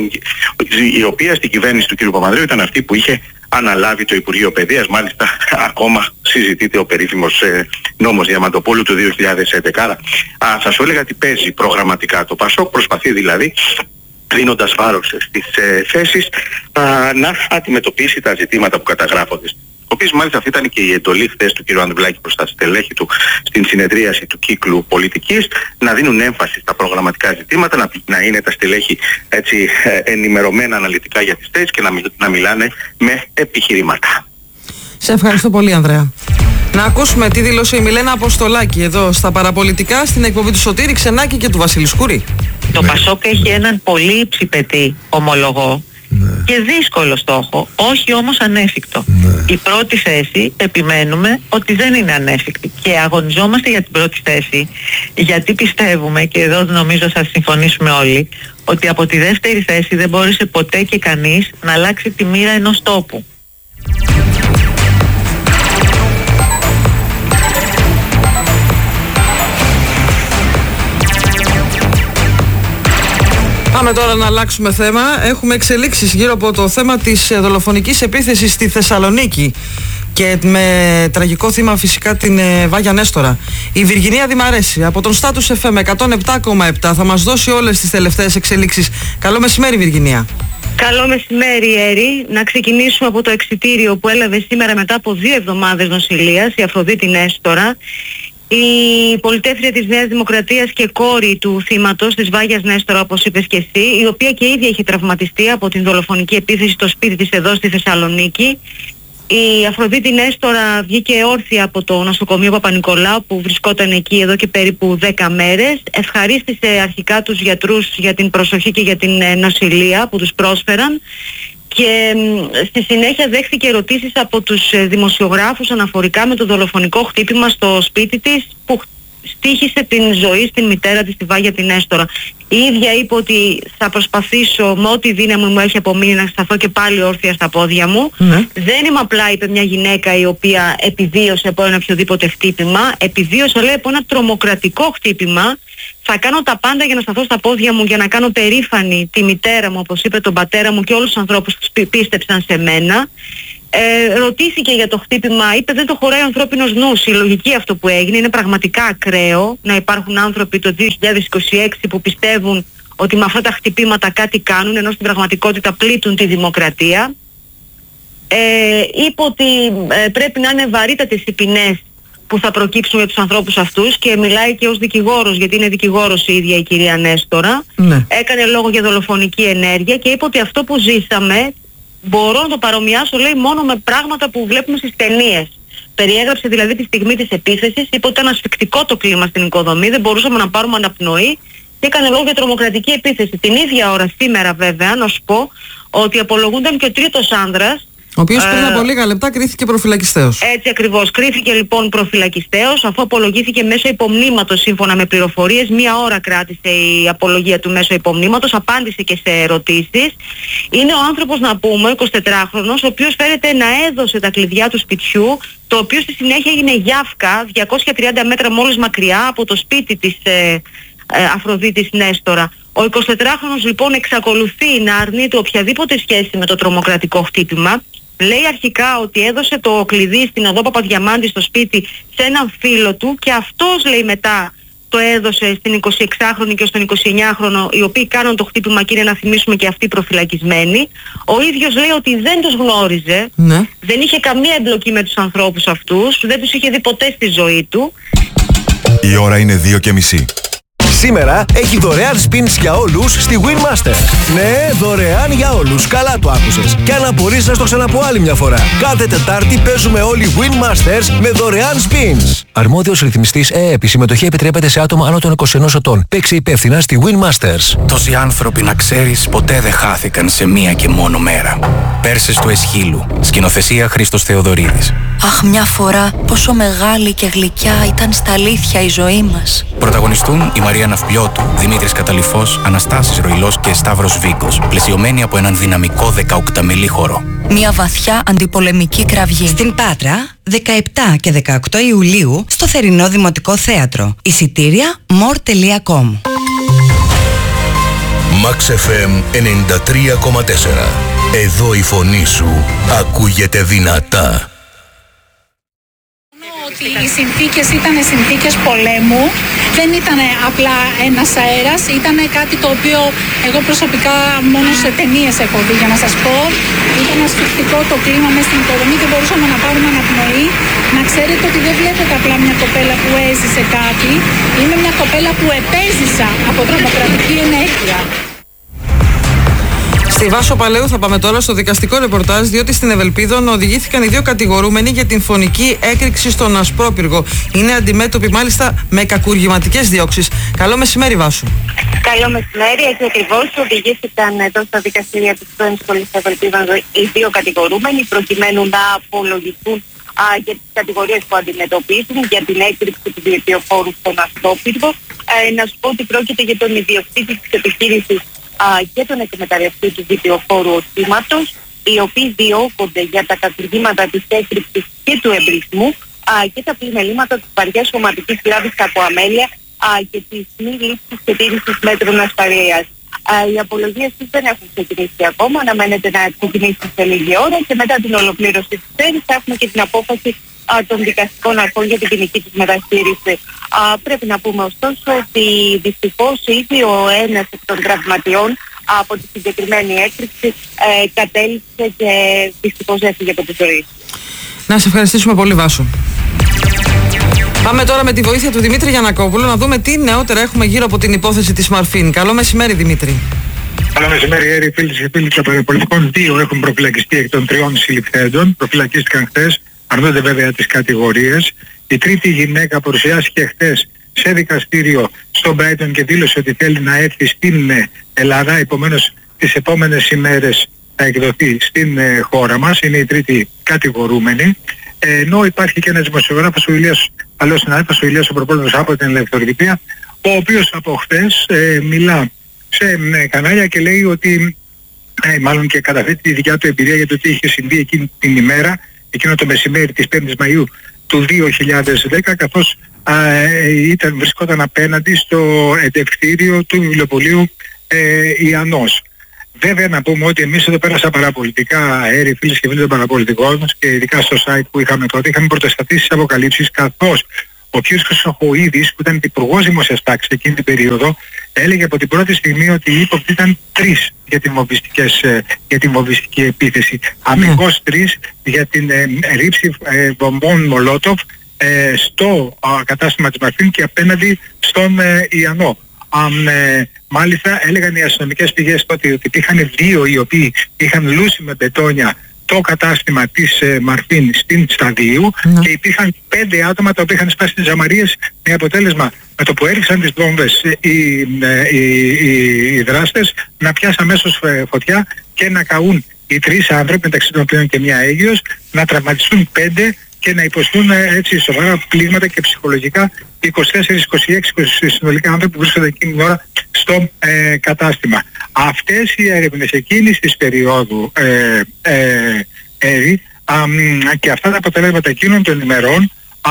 η οποία στην κυβέρνηση του κ. Παπανδρέου ήταν αυτή που είχε αναλάβει το Υπουργείο Παιδείας. Μάλιστα ακόμα συζητείται ο περίφημος νόμος Διαμαντοπούλου του 2011. Θα σου έλεγα ότι παίζει προγραμματικά το Πασόκ, προσπαθεί δηλαδή δίνοντας βάρος στις θέσεις να αντιμετωπίσει τα ζητήματα που καταγράφονται. Ο οποίος μάλιστα αυτή ήταν και η εντολή χθες του κ. Ανδρουλάκη προς τα στελέχη του στην συνεδρίαση του κύκλου πολιτικής, να δίνουν έμφαση στα προγραμματικά ζητήματα, να είναι τα στελέχη έτσι ενημερωμένα αναλυτικά για τις θέσεις και να μιλάνε με επιχειρήματα. Σε ευχαριστώ πολύ, Ανδρέα. Να ακούσουμε τι δήλωσε η Μιλένα Αποστολάκη εδώ στα παραπολιτικά στην εκπομπή του Σωτήρη Ξενάκη και του Βασίλη Σκουρή. Το Πασόκ έχει έναν πολύ υψηπετή ομολογό και δύσκολο στόχο, όχι όμως ανέφικτο. Η πρώτη θέση επιμένουμε ότι δεν είναι ανέφικτη και αγωνιζόμαστε για την πρώτη θέση γιατί πιστεύουμε, και εδώ νομίζω θα συμφωνήσουμε όλοι, ότι από τη δεύτερη θέση δεν μπόρεσε ποτέ και κανείς να αλλάξει τη μοίρα ενός τόπου. Πάμε τώρα να αλλάξουμε θέμα. Έχουμε εξελίξεις γύρω από το θέμα της δολοφονικής επίθεσης στη Θεσσαλονίκη και με τραγικό θύμα φυσικά την Βάγια Νέστορα. Η Βιργινία Δημαρέση από τον Status FM 107,7 θα μας δώσει όλες τις τελευταίες εξελίξεις. Καλό μεσημέρι, Βιργινία. Καλό μεσημέρι, Έρη. Να ξεκινήσουμε από το εξιτήριο που έλαβε σήμερα μετά από 2 εβδομάδες νοσηλείας η Αφροδίτη Νέστορα. Η πολιτεύθερια της Νέας Δημοκρατίας και κόρη του θύματος της Βάγιας Νέστορα, όπως είπες και εσύ, η οποία και ίδια είχε τραυματιστεί από την δολοφονική επίθεση στο σπίτι της εδώ στη Θεσσαλονίκη. Η Αφροδίτη Νέστορα βγήκε όρθια από το νοσοκομείο Παπα-Νικολάου που βρισκόταν εκεί εδώ και περίπου 10 μέρες. Ευχαρίστησε αρχικά τους γιατρούς για την προσοχή και για την νοσηλεία που τους πρόσφεραν. Και στη συνέχεια δέχθηκε ερωτήσεις από τους δημοσιογράφους αναφορικά με το δολοφονικό χτύπημα στο σπίτι της που στοίχησε την ζωή στην μητέρα της, τη Βάγια την Έστωρα. Η ίδια είπε ότι θα προσπαθήσω με ό,τι δύναμη μου έχει απομείνει να σταθώ και πάλι όρθια στα πόδια μου. Δεν είμαι απλά, είπε, μια γυναίκα η οποία επιβίωσε από ένα οποιοδήποτε χτύπημα. Επιβίωσε, λέει, από ένα τρομοκρατικό χτύπημα. Θα κάνω τα πάντα για να σταθώ στα πόδια μου, για να κάνω περήφανη τη μητέρα μου, όπως είπε, τον πατέρα μου και όλους τους ανθρώπους που πίστεψαν σε μένα. Ρωτήθηκε για το χτύπημα, είπε δεν το χωράει ο ανθρώπινος νους. Η λογική αυτό που έγινε είναι πραγματικά ακραίο, να υπάρχουν άνθρωποι το 2026 που πιστεύουν ότι με αυτά τα χτυπήματα κάτι κάνουν, ενώ στην πραγματικότητα πλήττουν τη δημοκρατία. Είπε ότι πρέπει να είναι βαρύτατες οι ποινές που θα προκύψουν για τους ανθρώπους αυτούς, και μιλάει και ως δικηγόρος, γιατί είναι δικηγόρος η ίδια η κυρία Νέστωρα. Έκανε λόγο για δολοφονική ενέργεια και είπε ότι αυτό που ζήσαμε μπορώ να το παρομοιάσω, λέει, μόνο με πράγματα που βλέπουμε στις ταινίες. Περιέγραψε δηλαδή τη στιγμή της επίθεσης, είπε ότι ήταν ασφυκτικό το κλίμα στην οικοδομή, δεν μπορούσαμε να πάρουμε αναπνοή, και έκανε λόγο για τρομοκρατική επίθεση. Την ίδια ώρα σήμερα, βέβαια, να σου πω ότι απολογούνταν και ο τρίτος άνδρας, ο οποίος πριν από λίγα λεπτά κρίθηκε προφυλακιστέος. Έτσι ακριβώς. Κρίθηκε λοιπόν προφυλακιστέος, αφού απολογήθηκε μέσω υπομνήματος, σύμφωνα με πληροφορίες. 1 ώρα κράτησε η απολογία του μέσω υπομνήματος, απάντησε και σε ερωτήσεις. Είναι ο άνθρωπος, να πούμε, 24χρονος, ο οποίος φέρεται να έδωσε τα κλειδιά του σπιτιού, το οποίο στη συνέχεια έγινε Γιάφκα, 230 μέτρα μόλις μακριά από το σπίτι της Αφροδίτης Νέστωρα. Ο 24χρονος λοιπόν εξακολουθεί να αρνείται οποιαδήποτε σχέση με το τρομοκρατικό χτύπημα. Λέει αρχικά ότι έδωσε το κλειδί στην οδό Παπαδιαμάντη στο σπίτι σε έναν φίλο του, και αυτός, λέει, μετά το έδωσε στην 26χρονη και στον 29χρονο, οι οποίοι κάνουν το χτύπημα, και είναι, να θυμίσουμε, και αυτοί προφυλακισμένοι. Ο ίδιος λέει ότι δεν τους γνώριζε, δεν είχε καμία εμπλοκή με τους ανθρώπους αυτούς, δεν τους είχε δει ποτέ στη ζωή του. Η ώρα είναι 2:30. Σήμερα έχει δωρεάν spins για όλους στη Winmaster. Ναι, δωρεάν για όλους. Καλά το άκουσες. Και αν απορείς, να στο ξαναπώ άλλη μια φορά. Κάθε Τετάρτη παίζουμε όλοι Winmasters με δωρεάν spins. Αρμόδιος ρυθμιστής ΕΕΠ. Η συμμετοχή επιτρέπεται σε άτομα άνω των 21 ετών. Παίξε υπεύθυνα στη Winmasters. Τόσοι άνθρωποι, να ξέρεις, ποτέ δεν χάθηκαν σε μία και μόνο μέρα. Πέρσες του Εσχύλου. Σκηνοθεσία Χρήστος Θεοδωρίδης. Αχ, μια φορά πόσο μεγάλη και γλυκιά ήταν στα αλήθεια η ζωή μας. Πρωταγωνιστούν η Μαρία Ναυπλιώτου, Δημήτρης Καταλυφός, Αναστάσης Ροϊλός και Σταύρος Βίκος, πλαισιωμένοι από έναν δυναμικό 18μελή χορό. Μια βαθιά αντιπολεμική κραυγή. Στην Πάτρα, 17 και 18 Ιουλίου, στο Θερινό Δημοτικό Θέατρο. Εισιτήρια more.com. Max FM 93,4. Εδώ η φωνή σου ακούγεται δυνατά. Ότι οι συνθήκες ήταν συνθήκες πολέμου, δεν ήταν απλά ένας αέρας, ήταν κάτι το οποίο εγώ προσωπικά μόνο σε ταινίες έχω δει, για να σας πω. Ήταν ασφυκτικό το κλίμα μέσα στην οικοδομή, δεν μπορούσαμε να πάρουμε αναπνοή. Να ξέρετε ότι δεν βλέπετε απλά μια κοπέλα που έζησε κάτι, είμαι μια κοπέλα που επέζησα από τρομοκρατική ενέργεια. Στη Βάσο Παλαιού θα πάμε τώρα στο δικαστικό ρεπορτάζ, διότι στην Ευελπίδων οδηγήθηκαν οι 2 κατηγορούμενοι για την φωνική έκρηξη στον Ασπρόπυργο. Είναι αντιμέτωποι μάλιστα με κακουργηματικές διώξεις. Καλό μεσημέρι, Βάσο. Καλό μεσημέρι, έτσι ακριβώς. Οδηγήθηκαν εδώ στα δικαστήρια της πρώην σχολής Ευελπίδων οι 2 κατηγορούμενοι, προκειμένου να απολογηθούν για τις κατηγορίες που αντιμετωπίζουν για την έκρηξη του δικτυοφόρου στον Ασπρόπυργο. Να σου πω ότι πρόκειται για τον ιδιοκτήτη της επιχείρησης και τον εκμεταλλευτή του βιντεοφόρου οχήματος, οι οποίοι διώκονται για τα κατουργήματα της έκρηξης και του εμπρισμού και τα πλημελήματα της βαριάς σωματικής βλάβης από αμέλεια και της μη λήψης και τήρησης μέτρων ασφαλείας. Οι απολογίες τους δεν έχουν ξεκινήσει ακόμα, αναμένεται να ξεκινήσει σε λίγη ώρα, και μετά την ολοκλήρωση της θέσης θα έχουμε και την απόφαση των δικαστικών αρχών για την ποινική της μεταχείριση. Πρέπει να πούμε ωστόσο ότι δυστυχώς ήδη ο ένας εκ των τραυματιών από τη συγκεκριμένη έκρηξη κατέληξε και δυστυχώς έφυγε από τη ζωή. Να σε ευχαριστήσουμε πολύ, Βάσο. Πάμε τώρα με τη βοήθεια του Δημήτρη Γιαννακόπουλου να δούμε τι νεότερα έχουμε γύρω από την υπόθεση της Μαρφίν. Καλό μεσημέρι, Δημήτρη. Καλό μεσημέρι, Έρη. Φίλοι και φίλοι των παραπολιτικών, 2 έχουν προφυλακιστεί εκ των 3 συλληφθέντων. Προφυλακίστηκαν χθες, αρνούνται βέβαια τις κατηγορίες. Η τρίτη γυναίκα παρουσιάστηκε χθες σε δικαστήριο στον Brighton και δήλωσε ότι θέλει να έρθει στην Ελλάδα. Επομένως, τις επόμενες ημέρες θα εκδοθεί στην χώρα μας. Είναι η τρίτη κατηγορούμενη. Ενώ υπάρχει και ένας δημοσιογράφος, ο συνάδελφος ο Ηλίας ο Προπόλεμος από την Ελευθεροτυπία, ο οποίος από χθες μιλά σε κανάλια και λέει ότι μάλλον και καταθέτει τη δικιά του εμπειρία για το τι είχε συμβεί εκείνη την ημέρα, εκείνο το μεσημέρι της 5ης Μαΐου του 2010, καθώς βρισκόταν απέναντι στο εντευκτήριο του βιβλιοπωλείου Ιαννός. Βέβαια να πούμε ότι εμείς εδώ πέρα στα παραπολιτικά αέρι, φίλες και φίλοι των παραπολιτικών μας και ειδικά στο site που είχαμε τότε, είχαμε πρωτοσταθεί στις αποκαλύψεις, καθώς ο κ. Χρυσοχοΐδης, που ήταν υπουργός δημόσιας τάξης εκείνη την περίοδο, έλεγε από την πρώτη στιγμή ότι οι ύποπτοι ήταν 3 για την βομβιστική επίθεση. Αμυγός 3 για την ρήψη βομβών Μολότοφ στο κατάστημα της Μαρφίν και απέναντι στον Ιαννό. Μάλιστα έλεγαν οι αστυνομικές πηγές τότε ότι υπήρχαν 2 οι οποίοι είχαν λούσει με μπετόνια το κατάστημα της Μαρφίν στην Σταδίου και υπήρχαν 5 άτομα τα οποία είχαν σπάσει τις ζαμαρίες, με αποτέλεσμα με το που έριξαν τις βόμβες οι δράστες να πιάσουν αμέσως φωτιά και να καούν οι 3 άνθρωποι, μεταξύ των οποίων και μια έγκυος, να τραυματιστούν 5 και να υποστούν έτσι σοβαρά πλήγματα και ψυχολογικά 24-26 συνολικά άνθρωποι που βρίσκονται εκείνη την ώρα στο κατάστημα. Αυτές οι έρευνες εκείνης της περίοδου και αυτά τα αποτελέσματα εκείνων των ημερών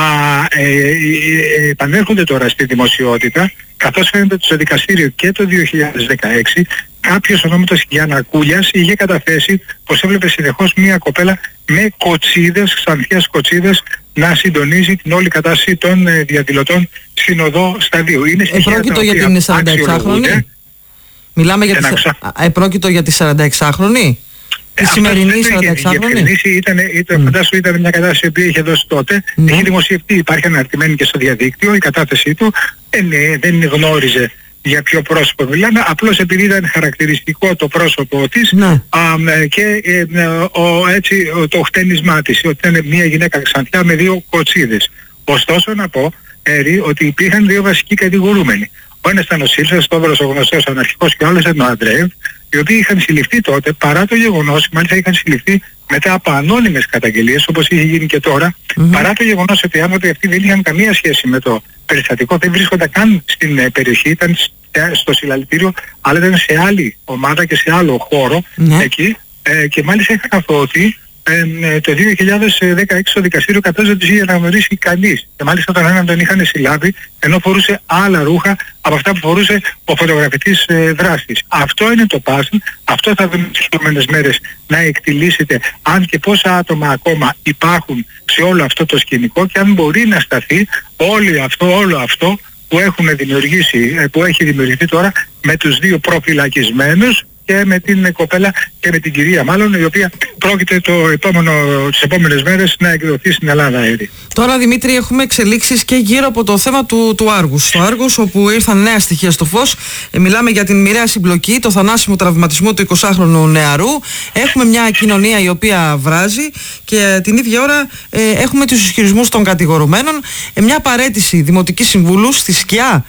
επανέρχονται τώρα στη δημοσιότητα, καθώς φαίνεται ότι στο δικαστήριο και το 2016 κάποιος ονόματος Γιαννακούλιας είχε καταθέσει πως έβλεπε συνεχώς μία κοπέλα με κοτσίδες, ξανθιές κοτσίδες, να συντονίζει την όλη κατάσταση των διαδηλωτών στην οδό Σταδίου. Είναι επρόκειτο για την 46χρονη. Μιλάμε για επρόκειτο για τη 46χρονη. Τη σημερινή 46χρονη. Φαντάσου ήταν μια κατάσταση που είχε δώσει τότε. Έχει δημοσιευτεί, υπάρχει αναρτημένη και στο διαδίκτυο η κατάθεσή του. Δεν γνώριζε για ποιο πρόσωπο μιλάμε, απλώς επειδή ήταν χαρακτηριστικό το πρόσωπο της και το χτένισμά της, ότι ήταν μια γυναίκα ξανθιά με 2 κοτσίδες. Ωστόσο να πω, ότι υπήρχαν 2 βασικοί κατηγορούμενοι. Ο ένας ήταν ο Σίλσας, Στόβρος ο γνωστός αναρχικός, και ο άλλος ήταν ο Αντρέευ, οι οποίοι είχαν συλληφθεί τότε, παρά το γεγονός, μάλιστα είχαν συλληφθεί μετά από ανώνυμες καταγγελίες, όπως είχε γίνει και τώρα, παρά το γεγονός ότι οι άνθρωποι αυτοί δεν είχαν καμία σχέση με το περιστατικό, δεν βρίσκονταν καν στην περιοχή, ήταν στο συλλαλητήριο, αλλά ήταν σε άλλη ομάδα και σε άλλο χώρο εκεί, και μάλιστα είχαν καθότι το 2016 το δικαστήριο κατέζεται ότι είχε αναγνωρίσει κανείς, και μάλιστα τον έναν τον είχαν συλλάβει ενώ φορούσε άλλα ρούχα από αυτά που φορούσε ο φωτογραφητής δράστης. Αυτό είναι το πάσιν, αυτό θα δούμε τις επόμενες μέρες να εκτιλήσεται, αν και πόσα άτομα ακόμα υπάρχουν σε όλο αυτό το σκηνικό και αν μπορεί να σταθεί όλο αυτό που που έχει δημιουργηθεί τώρα με τους 2 προφυλακισμένους και με την κοπέλα και με την κυρία μάλλον, η οποία πρόκειται τις επόμενες μέρες να εκδοθεί στην Ελλάδα. Τώρα, Δημήτρη, έχουμε εξελίξεις και γύρω από το θέμα του Άργους. Στο Άργους, όπου ήρθαν νέα στοιχεία στο φως, μιλάμε για την μοιραία συμπλοκή, το θανάσιμο τραυματισμό του 20χρονου νεαρού. Έχουμε μια κοινωνία η οποία βράζει και την ίδια ώρα έχουμε τους ισχυρισμούς των κατηγορουμένων. Μια παραίτηση δημοτική συμβούλου στη σκιά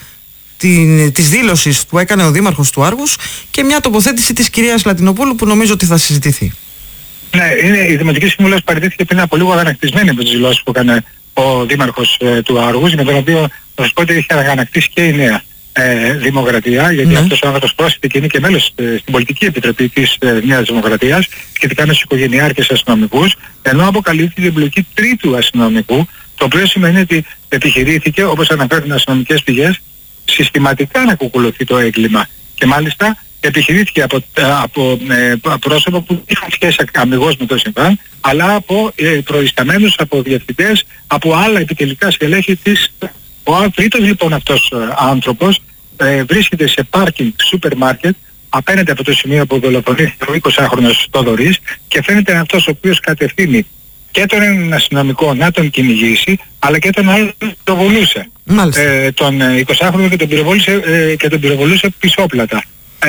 της δήλωσης που έκανε ο δήμαρχος του Άργους και μια τοποθέτηση της κυρίας Λατινοπούλου που νομίζω ότι θα συζητηθεί. Ναι, η Δημοτική Συμβούλος παραιτήθηκε πριν από λίγο αγανακτισμένη από τις δηλώσεις που έκανε ο δήμαρχος του Άργους, με τον οποίο θα σας πω ότι έχει αγανακτήσει και η Νέα Δημοκρατία, γιατί αυτός ο άνθρωπος πρόσθεται και είναι και μέλος στην πολιτική επιτροπή της Νέας Δημοκρατίας σχετικά με τους οικογενειάρχες αστυνομικούς, ενώ αποκαλύπτει την εμπλοκή 3ου αστυνομικού, το οποίο σημαίνει ότι επιχειρήθηκε, όπως αναφέρουν οι αστυνομικές πηγές, συστηματικά να κουκουλωθεί το έγκλημα, και μάλιστα επιχειρήθηκε από πρόσωπα που είχαν σχέση αμιγώς με το συμβάν, αλλά από προϊσταμένους, από διευθυντές, από άλλα επιτελικά στελέχη της. Ο τρίτος λοιπόν αυτός άνθρωπος βρίσκεται σε πάρκινγκ σούπερ μάρκετ απέναντι από το σημείο που δολοφονήθηκε ο 20χρονος Θοδωρής, και φαίνεται αυτός ο οποίος κατευθύνει και τον έναν αστυνομικό να τον κυνηγήσει, αλλά και τον άλλον τον βολούσε. Τον 20χρονο και τον πυροβολούσε πισόπλατα.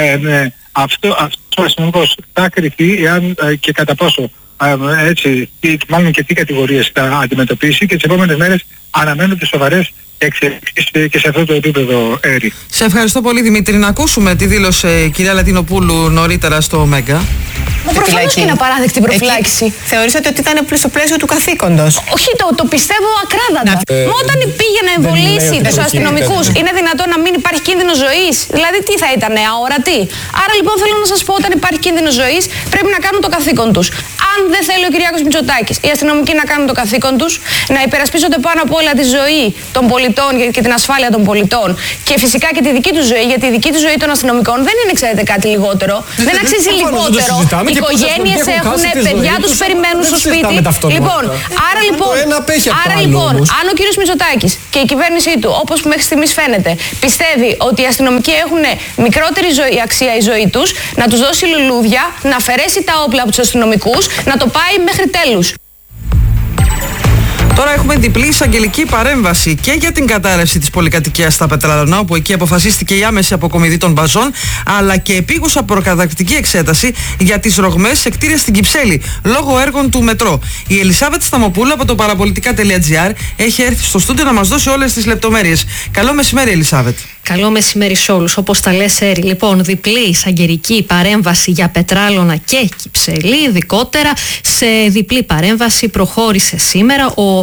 Αυτό ο αστυνομικός θα κρυφτεί εάν και κατά πόσο μάλλον και τι κατηγορίες θα αντιμετωπίσει, και τις επόμενες μέρες αναμένονται σοβαρές εξελίξεις και σε αυτό το επίπεδο, Έρη. Σε ευχαριστώ πολύ, Δημήτρη. Να ακούσουμε τι δήλωσε η κυρία Λατινοπούλου νωρίτερα στο Μέγκα. Προφανώς και είναι απαράδεκτη προφυλάκηση. Θεωρήσατε ότι ήταν στο πλαίσιο του καθήκοντος? Όχι, το πιστεύω ακράδαντα. Όταν πήγε να εμβολήσει τους αστυνομικούς, είναι δυνατόν να μην υπάρχει κίνδυνο ζωής? Δηλαδή, τι θα ήταν, αόρατη? Άρα λοιπόν θέλω να σας πω, όταν υπάρχει κίνδυνο ζωής, πρέπει να κάνουν το καθήκον τους. Αν δεν θέλει ο Κυριάκος Μητσοτάκης οι αστυνομικοί να κάνουν το καθήκον τους, να υπερασπίζονται πάνω απ' όλα τη ζωή των πολιτών και την ασφάλεια των πολιτών και φυσικά και τη δική του ζωή, γιατί η δική του ζωή των αστυνομικών δεν είναι, ξέρετε, κάτι λιγότερο. Δεν αξίζει λιγότερο. Οι οικογένειες έχουν παιδιά, τους περιμένουν στο σπίτι. Λοιπόν, άρα λοιπόν, αν ο κύριος Μητσοτάκης και η κυβέρνησή του, όπως μέχρι στιγμής φαίνεται, πιστεύει ότι οι αστυνομικοί έχουν μικρότερη αξία η ζωή τους, να τους δώσει λουλούδια, να αφαιρέσει τα όπλα από τους αστυνομικούς, να το πάει μέχρι τέλους. Τώρα έχουμε διπλή εισαγγελική παρέμβαση και για την κατάρρευση της πολυκατοικίας στα Πετράλωνα, όπου εκεί αποφασίστηκε η άμεση αποκομιδή των μπαζών, αλλά και επίγουσα προκαταρκτική εξέταση για τις ρογμές σε κτίρια στην Κυψέλη, λόγω έργων του μετρό. Η Ελισάβετ Σταμοπούλου από το παραπολιτικά.gr έχει έρθει στο στούντιο να μας δώσει όλες τις λεπτομέρειες. Καλό μεσημέρι, Ελισάβετ. Καλό μεσημέρι σε όλους. Όπως τα λες, Έρη. Λοιπόν, διπλή εισαγγελική παρέμβαση για Πετράλωνα και Κυψέλη. Ειδικότερα σε διπλή παρέμβαση προχώρησε σήμερα ο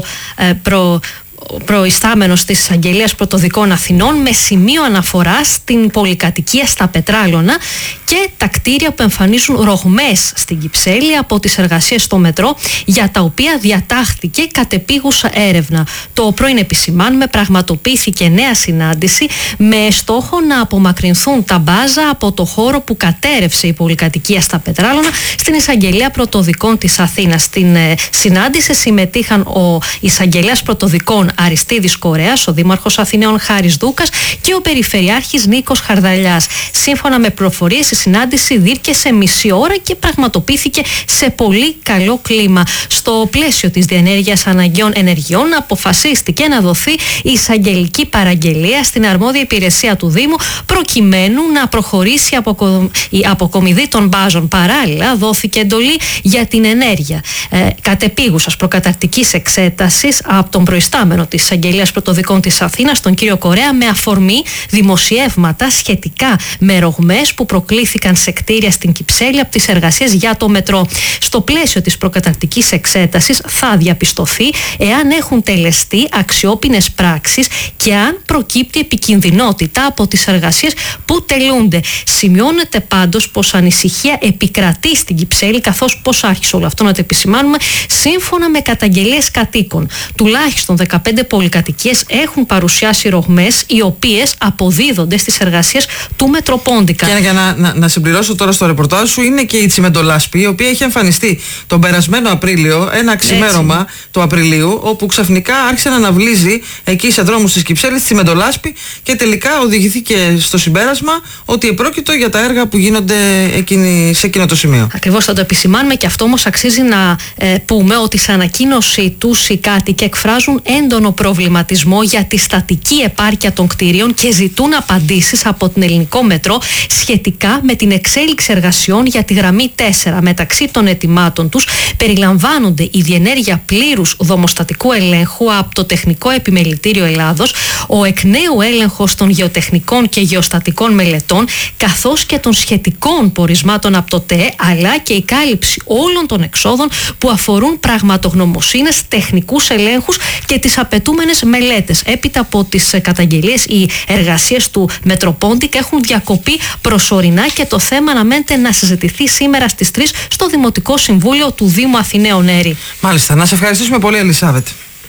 προϊστάμενος της Εισαγγελίας Πρωτοδικών Αθηνών, με σημείο αναφορά στην πολυκατοικία στα Πετράλωνα και τα κτίρια που εμφανίζουν ρογμές στην Κυψέλη από τις εργασίες στο μετρό, για τα οποία διατάχθηκε κατεπίγουσα έρευνα. Το πρωί, επισημάνουμε, πραγματοποιήθηκε νέα συνάντηση με στόχο να απομακρυνθούν τα μπάζα από το χώρο που κατέρευσε η πολυκατοικία στα Πετράλωνα στην Εισαγγελία Πρωτοδικών της Αθήνας. Στην συνάντηση συμμετείχαν ο Εισαγγελέας Πρωτοδικών Αριστίδης Κορέας, ο Δήμαρχος Αθηναίων Χάρης Δούκας και ο Περιφερειάρχης Νίκος Χαρδαλιάς. Σύμφωνα με πληροφορίες, η συνάντηση διήρκεσε μισή ώρα και πραγματοποιήθηκε σε πολύ καλό κλίμα. Στο πλαίσιο της διενέργειας αναγκαίων ενεργειών, αποφασίστηκε να δοθεί η εισαγγελική παραγγελία στην αρμόδια υπηρεσία του Δήμου, προκειμένου να προχωρήσει η αποκομιδή των μπάζων. Παράλληλα, δόθηκε εντολή για την ενέργεια κατεπίγουσας προκαταρκτικής εξέτασης από τον προϊστάμενο της Εισαγγελίας Πρωτοδικών της Αθήνας, τον κύριο Κορέα, με αφορμή δημοσιεύματα σχετικά με ρογμές που προκλήθηκαν σε κτίρια στην Κυψέλη από τις εργασίες για το μετρό. Στο πλαίσιο της προκαταρκτικής εξέτασης θα διαπιστωθεί εάν έχουν τελεστεί αξιόπινες πράξεις και αν προκύπτει επικινδυνότητα από τις εργασίες που τελούνται. Σημειώνεται πάντως πως ανησυχία επικρατεί στην Κυψέλη, καθώς πώς άρχισε όλο αυτό, να το επισημάνουμε, σύμφωνα με καταγγελίες κατοίκων. Τουλάχιστον 15 πολυκατοικίες έχουν παρουσιάσει ρογμές, οι οποίες αποδίδονται στις εργασίες του Μετροπόντικα. Και για να συμπληρώσω τώρα στο ρεπορτάζ σου, είναι και η Τσιμεντολάσπη, η οποία έχει εμφανιστεί τον περασμένο Απρίλιο, ένα ξημέρωμα του Απριλίου, όπου ξαφνικά άρχισε να αναβλύζει εκεί σε δρόμους της Κυψέλης τη Τσιμεντολάσπη και τελικά οδηγηθήκε στο συμπέρασμα ότι επρόκειτο για τα έργα που γίνονται σε εκείνο το σημείο. Ακριβώς, θα το επισημάνουμε, και αυτό όμως αξίζει να πούμε ότι σε ανακοίνωση τους οι κάτοικοι εκφράζουν έντονο προβληματισμό για τη στατική επάρκεια των κτηρίων και ζητούν απαντήσεις από την Ελληνικό Μετρό σχετικά με την εξέλιξη εργασιών για τη γραμμή 4. Μεταξύ των αιτημάτων τους περιλαμβάνονται η διενέργεια πλήρους δομοστατικού ελέγχου από το Τεχνικό Επιμελητήριο Ελλάδος, ο εκ νέου έλεγχος των γεωτεχνικών και γεωστατικών μελετών, καθώς και των σχετικών πορισμάτων από το ΤΕ, αλλά και η κάλυψη όλων των εξόδων που αφορούν πραγματογνωμοσύνες, τεχνικούς ελέγχους και τις απαιτούμενες μελέτες. Έπειτα από τις καταγγελίες, οι εργασίες του Μετροπόντικα έχουν διακοπεί προσωρινά και το θέμα αναμένεται να συζητηθεί σήμερα στις 3 στο Δημοτικό Συμβούλιο του Δήμου Αθηναίων, Έρη. Μάλιστα. Να σε ευχαριστήσουμε πολύ, Ελισάβετ.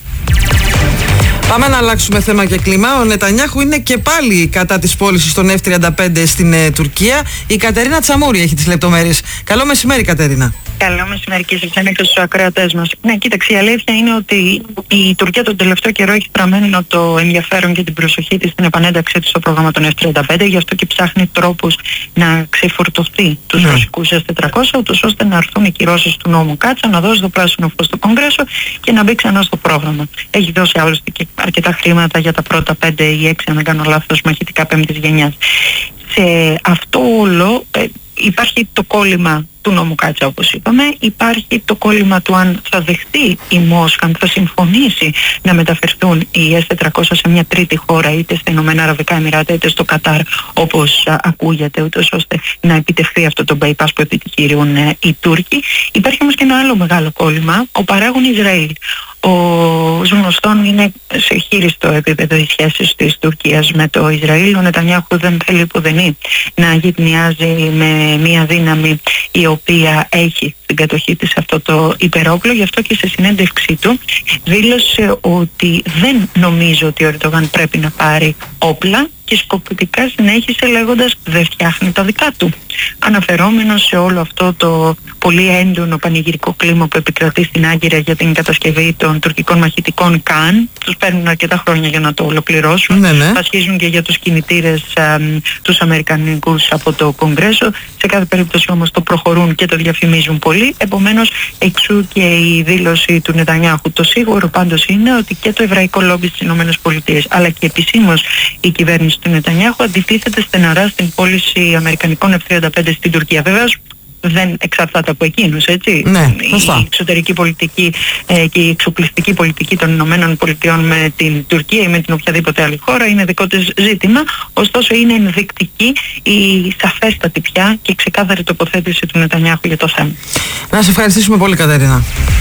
Πάμε να αλλάξουμε θέμα και κλίμα. Ο Νετανιάχου είναι και πάλι κατά της πώλησης των F-35 στην Τουρκία. Η Κατερίνα Τσαμούρη έχει τις λεπτομέρειες. Καλό μεσημέρι, Κατερίνα. Καλό μεσημέρι και σε εσένα και στους ακροατές μας. Ναι, κοίταξε, η αλήθεια είναι ότι η Τουρκία τον τελευταίο καιρό έχει παραμένει το ενδιαφέρον και την προσοχή της στην επανένταξή της στο πρόγραμμα των F-35, γι' αυτό και ψάχνει τρόπους να ξεφορτωθεί τους ρωσικούς S-400, ούτως ώστε να έρθουν οι κυρώσεις του νόμου Κάτσα, να δώσει το πράσινο φως στο Κογκρέσο και να μπει ξανά στο πρόγραμμα. Έχει δώσει άλλωστε και αρκετά χρήματα για τα πρώτα 5 ή 6, αν δεν κάνω λάθος, μαχητικά 5ης γενιάς. Σε αυτό όλο υπάρχει το κόλλημα του νόμου Κάτσα, όπως είπαμε. Υπάρχει το κόλλημα του αν θα δεχτεί η Μόσχα, αν θα συμφωνήσει να μεταφερθούν οι S-400 σε μια τρίτη χώρα, είτε στα Ηνωμένα Αραβικά Εμιράτα είτε στο Κατάρ, όπως ακούγεται, ούτως ώστε να επιτευχθεί αυτό το bypass που επιχειρούν οι Τούρκοι. Υπάρχει όμως και ένα άλλο μεγάλο κόλλημα, ο παράγων Ισραήλ. Ως γνωστόν είναι σε χείριστο επίπεδο οι σχέσεις της Τουρκίας με το Ισραήλ. Ο Νετανιάχου δεν θέλει πουδενή να γυτνιάζει με μια δύναμη η οποία έχει στην κατοχή της αυτό το υπερόπλο. Γι' αυτό και σε συνέντευξή του δήλωσε ότι δεν νομίζω ότι ο Ερντογάν πρέπει να πάρει όπλα, και σκοπτικά συνέχισε λέγοντας δεν φτιάχνει τα δικά του, αναφερόμενος σε όλο αυτό το πολύ έντονο πανηγυρικό κλίμα που επικρατεί στην Άγκυρα για την κατασκευή των τουρκικών μαχητικών ΚΑΝ. Τους παίρνουν αρκετά χρόνια για να το ολοκληρώσουν. Ασχίζουν και για τους κινητήρες τους αμερικανικούς από το Κογκρέσο. Σε κάθε περίπτωση όμως το προχωρούν και το διαφημίζουν πολύ. Επομένως εξού και η δήλωση του Νετανιάχου. Το σίγουρο πάντως είναι ότι και το εβραϊκό λόμπι στις ΗΠΑ αλλά και επισήμως η κυβέρνηση του Νετανιάχου αντιτίθεται στεναρά στην πώληση αμερικανικών F-35 στην Τουρκία. Βεβαίως δεν εξαρτάται από εκείνους, έτσι. Ναι, η εξωτερική πολιτική και η εξοπλιστική πολιτική των Ηνωμένων Πολιτειών με την Τουρκία ή με την οποιαδήποτε άλλη χώρα είναι δικό της ζήτημα. Ωστόσο είναι ενδεικτική η σαφέστατη πια και η ξεκάθαρη τοποθέτηση του Νετανιάχου για το θέμα. Να σε ευχαριστήσουμε πολύ, Κατερίνα.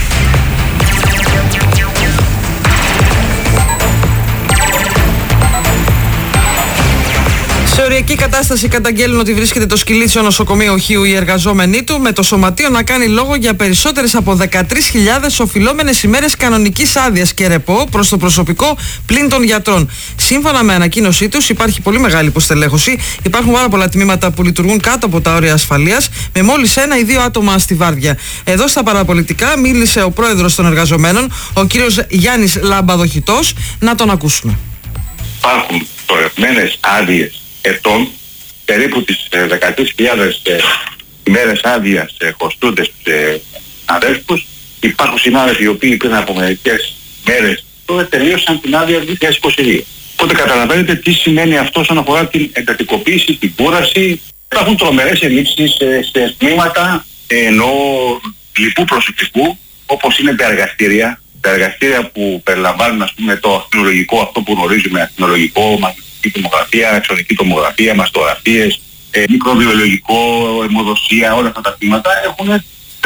Σε οριακή κατάσταση καταγγέλνουν ότι βρίσκεται το Σκυλίτσιο νοσοκομείο Οχείου οι εργαζόμενοι του, με το σωματείο να κάνει λόγο για περισσότερες από 13.000 οφειλόμενες ημέρες κανονικής άδειας και ρεπό προς το προσωπικό πλην των γιατρών. Σύμφωνα με ανακοίνωσή τους, υπάρχει πολύ μεγάλη υποστελέχωση. Υπάρχουν πάρα πολλά τμήματα που λειτουργούν κάτω από τα όρια ασφαλείας, με μόλις 1 ή 2 άτομα στη βάρδια. Εδώ στα παραπολιτικά μίλησε ο πρόεδρος των εργαζομένων, ο κύριος Γιάννης Λαμπαδοχητός. Να τον ακούσουμε. Υπάρχουν τορευμένες άδειες ετών, περίπου τις 13.000 ημέρες άδειας χωστούνται στους αδέλφους. Υπάρχουν συνάδελφοι οι οποίοι πριν από μερικές μέρες τώρα τελείωσαν την άδεια 2022. Οπότε καταλαβαίνετε τι σημαίνει αυτό όσον αφορά την εντατικοποίηση, την κούραση. Υπάρχουν τρομερές ελλείψεις σε τμήματα ενώ λοιπού προσωπικού, όπως είναι τα εργαστήρια. Τα εργαστήρια που περιλαμβάνουν, ας πούμε, το ακτινολογικό, αυτό που γνωρίζουμε, ακτινολογικό, μαγνητική τομογραφία, αξονική τομογραφία, μαστογραφίες, μικροβιολογικό, αιμοδοσία, όλα αυτά τα τμήματα έχουν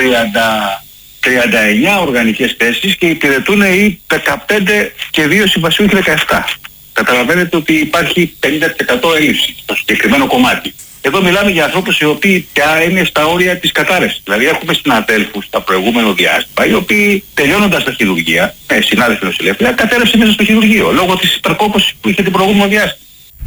39 οργανικές θέσεις και υπηρετούν οι 15 και 2 συμβασιούν και 17. Καταλαβαίνετε ότι υπάρχει 50% έλλειψη στο συγκεκριμένο κομμάτι. Εδώ μιλάμε για ανθρώπους οι οποίοι πια είναι στα όρια της κατάρρευσης. Δηλαδή έχουμε συναδέλφους στα προηγούμενο διάστημα, οι οποίοι τελειώνοντας τα χειρουργεία, συνάδελφοι νοσηλεύτρια, κατέρευσε μέσα στο χειρουργείο λόγω της υπερκόπωσης που είχε την προηγούμενο διάστημα.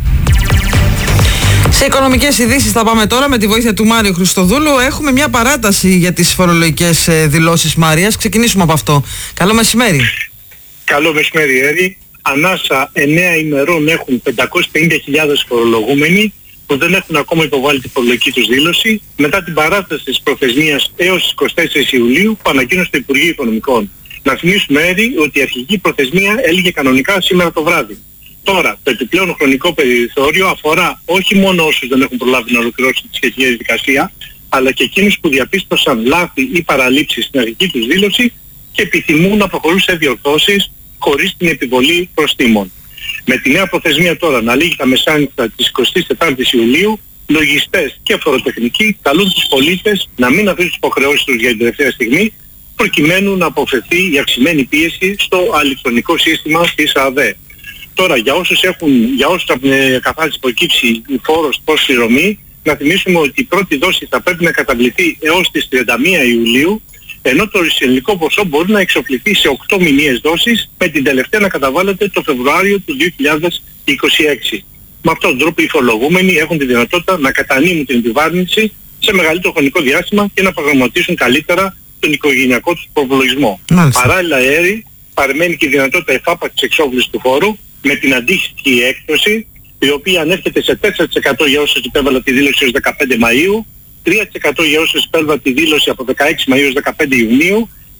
Σε οικονομικές ειδήσεις θα πάμε τώρα με τη βοήθεια του Μάριου Χριστοδούλου. Έχουμε μια παράταση για τις φορολογικές δηλώσεις, Μάριας. Ξεκινήσουμε από αυτό. Καλό μεσημέρι. Καλό μεσημέρι, Έρη. Ανάσα 9 ημερών έχουν 550.000 φορολογούμενοι που δεν έχουν ακόμα υποβάλει τη φορολογική τους δήλωση μετά την παράταση της προθεσμίας έως τις 24 Ιουλίου που ανακοίνωσε το Υπουργείο Οικονομικών. Να θυμίσουμε, Έρη, ότι η αρχική προθεσμία έλυγε κανονικά σήμερα το βράδυ. Τώρα, το επιπλέον χρονικό περιθώριο αφορά όχι μόνο όσους δεν έχουν προλάβει να ολοκληρώσουν τη σχετική διαδικασία, αλλά και εκείνους που διαπίστωσαν λάθη ή παραλήψεις στην αρχική τους δήλωση και επιθυμούν να προχωρούν σε διορθώσεις χωρίς την επιβολή προστίμων. Με τη νέα προθεσμία τώρα να λήγει τα μεσάνυχτα της 24ης Ιουλίου, λογιστές και φοροτεχνικοί καλούν τους πολίτες να μην αφήσουν τις υποχρεώσεις τους για την τελευταία στιγμή, προκειμένου να αποφευθεί η αυξημένη πίεση στο ηλεκτρονικό σύστημα της ΑΔΕ. Τώρα, για όσους από την καθάριση προκύψει η φόρος προς πληρωμή, να θυμίσουμε ότι η πρώτη δόση θα πρέπει να καταβληθεί έως τις 31 Ιουλίου, ενώ το συνολικό ποσό μπορεί να εξοπλιστεί σε 8 μηνιαίες δόσεις, με την τελευταία να καταβάλλεται το Φεβρουάριο του 2026. Με αυτόν τον τρόπο οι φορολογούμενοι έχουν τη δυνατότητα να κατανείμουν την επιβάρυνση σε μεγαλύτερο χρονικό διάστημα και να προγραμματίσουν καλύτερα τον οικογενειακό τους προπολογισμό. Παράλληλα, Έρη, παραμένει και η δυνατότητα εφάπαξης εξόφλησης του φόρου με την αντίστοιχη έκπτωση, η οποία ανέρχεται σε 4% για όσους υπέβαλαν τη δήλωση έως 15 Μαΐου, 3% για όσους υπέβαλαν τη δήλωση από 16 Μαΐου έως 15 Ιουνίου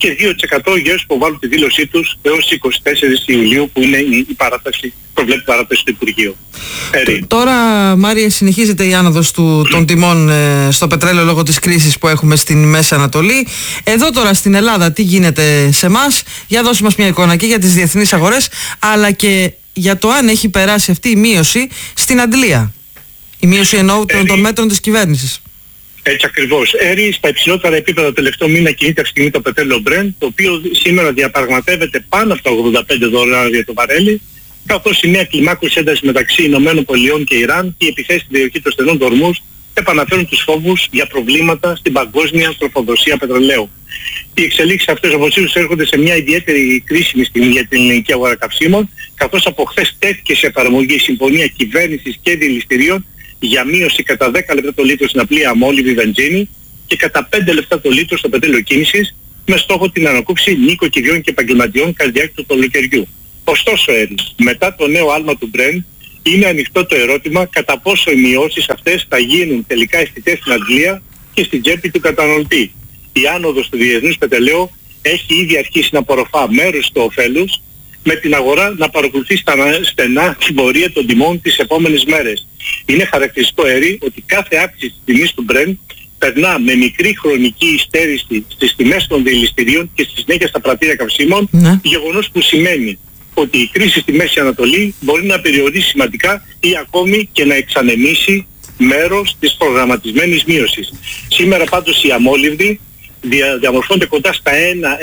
και 2% για όσους υποβάλλουν τη δήλωσή τους έως 24 Ιουλίου, που είναι η παράταση, προβλέπει παράταση του Υπουργείου. Τώρα, Μάριε, συνεχίζεται η άνοδος των τιμών στο πετρέλαιο λόγω της κρίσης που έχουμε στην Μέση Ανατολή. Εδώ τώρα στην Ελλάδα τι γίνεται σε εμάς? Για δώσε μας μια εικόνα και για τις διεθνείς αγορές, αλλά και για το αν έχει περάσει αυτή η μείωση στην Αντλία. Η μείωση εννοώ των μέτρων της κυβέρνησης. Έτσι ακριβώς. Στα υψηλότερα επίπεδα το τελευταίο μήνα κινείται αυτή τη στιγμή το πετρέλαιο Brent, το οποίο σήμερα διαπραγματεύεται πάνω από τα $85 για το βαρέλι, καθώς η νέα κλιμάκωση ένταση μεταξύ Ηνωμένων Πολιτειών και Ιράν και οι επιθέσεις στην περιοχή των στενών τορμούς επαναφέρουν τους φόβους για προβλήματα στην παγκόσμια τροφοδοσία πετρελαίου. Οι εξελίξεις αυτές οπωσίως έρχονται σε μια ιδιαίτερη κρίσιμη στιγμή για την ελληνική αγορά καυσίμων, καθώς από χθες τέθηκε σε εφαρμογή η συμφωνία κυβέρνησης και δηληστηρίων για μείωση κατά 10 λεπτά το λίτρο στην απλή αμόλυβη βενζίνη και κατά 5 λεπτά το λίτρο στο πετρέλαιο κίνησης, με στόχο την ανακούφιση νοικοκυριών και επαγγελματιών κατά τη διάρκεια του καλοκαιριού. Ωστόσο, μετά το νέο άλμα του Brent, είναι ανοιχτό το ερώτημα κατά πόσο οι μειώσεις αυτές θα γίνουν τελικά αισθητές στην Αγγλία και στην τσέπη του καταναλωτή. Η άνοδος του διεθνούς πετρελαίου έχει ήδη αρχίσει να απορροφά μέρος του ωφέλους, με την αγορά να παρακολουθεί στενά την πορεία των τιμών τις επόμενες μέρες. Είναι χαρακτηριστικό ότι κάθε αύξηση της τιμής του Brent περνά με μικρή χρονική υστέρηση στις τιμές των δηληστηρίων και στη συνέχεια στα πρατήρια καυσίμων, γεγονός που σημαίνει ότι η κρίση στη Μέση Ανατολή μπορεί να περιορίσει σημαντικά ή ακόμη και να εξανεμίσει μέρος της προγραμματισμένης μείωσης. Σήμερα πάντως οι αμόλυβδοι διαμορφώνται κοντά στα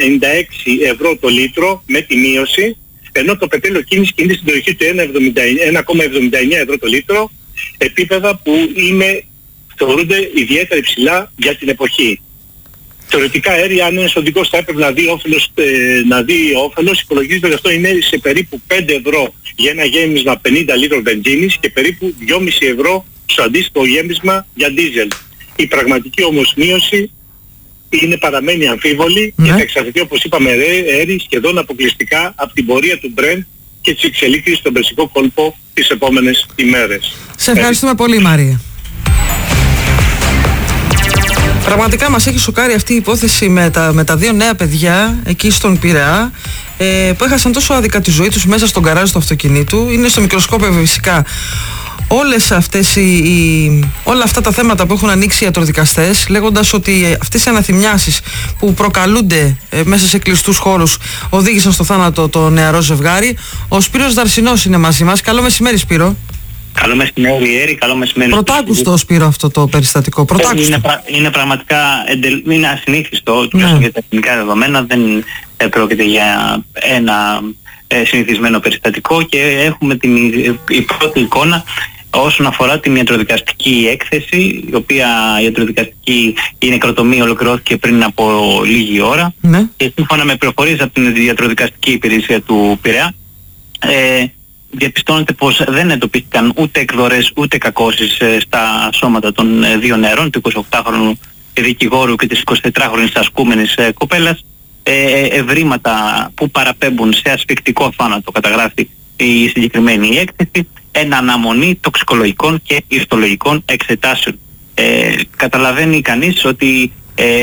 1,96 ευρώ το λίτρο με τη μείωση, ενώ το πετρέλαιο κίνηση κινείται στην περιοχή του 1,79 ευρώ το λίτρο, επίπεδα που θεωρούνται ιδιαίτερα υψηλά για την εποχή. Θεωρητικά αν ένας οδηγός θα έπρεπε να δει όφελος, υπολογίζεται ότι αυτό είναι σε περίπου 5 ευρώ για ένα γέμισμα 50 λίτρων βενζίνης και περίπου 2,5 ευρώ στο αντίστοιχο γέμισμα για ντίζελ. Η πραγματική όμως μείωση παραμένει αμφίβολη και θα εξαρτηθεί, όπως είπαμε, σχεδόν αποκλειστικά από την πορεία του Brent και τις εξελίξεις στον Περσικό κόλπο τις επόμενες ημέρες. Σε ευχαριστούμε πολύ, Μάρια. Πραγματικά μας έχει σοκάρει αυτή η υπόθεση με τα δύο νέα παιδιά εκεί στον Πειραιά, που έχασαν τόσο άδικα τη ζωή τους μέσα στον γκαράζ του αυτοκινήτου. Είναι στο μικροσκόπιο φυσικά όλα αυτά τα θέματα που έχουν ανοίξει οι ιατροδικαστές, λέγοντας ότι αυτές οι αναθυμιάσεις που προκαλούνται μέσα σε κλειστούς χώρους οδήγησαν στο θάνατο το νεαρό ζευγάρι. Ο Σπύρος Δαρσινός είναι μαζί μας. Καλό μεσημέρι, Σπύρο. Καλό μεσημέρι, Έρη, καλό μεσημέρι. Πρωτάκουστο, Σπύρο, αυτό το περιστατικό. Είναι πραγματικά είναι ασυνήθιστο, τουλάχιστον για τα εθνικά δεδομένα. Δεν πρόκειται για ένα συνηθισμένο περιστατικό και έχουμε η πρώτη εικόνα όσον αφορά την ιατροδικαστική έκθεση, η οποία η ιατροδικαστική νεκροτομία ολοκληρώθηκε πριν από λίγη ώρα, και σύμφωνα με πληροφορίες από την ιατροδικαστική υπηρεσία του Πειραιά, διαπιστώνεται πως δεν εντοπίστηκαν ούτε εκδορές ούτε κακώσεις στα σώματα των δύο νεαρών, του 28χρονου δικηγόρου και της 24χρονης ασκούμενης κοπέλας, ευρήματα που παραπέμπουν σε ασφυκτικό θάνατο, καταγράφει η συγκεκριμένη έκθεση, εν αναμονή τοξικολογικών και ιστολογικών εξετάσεων. Καταλαβαίνει κανείς ότι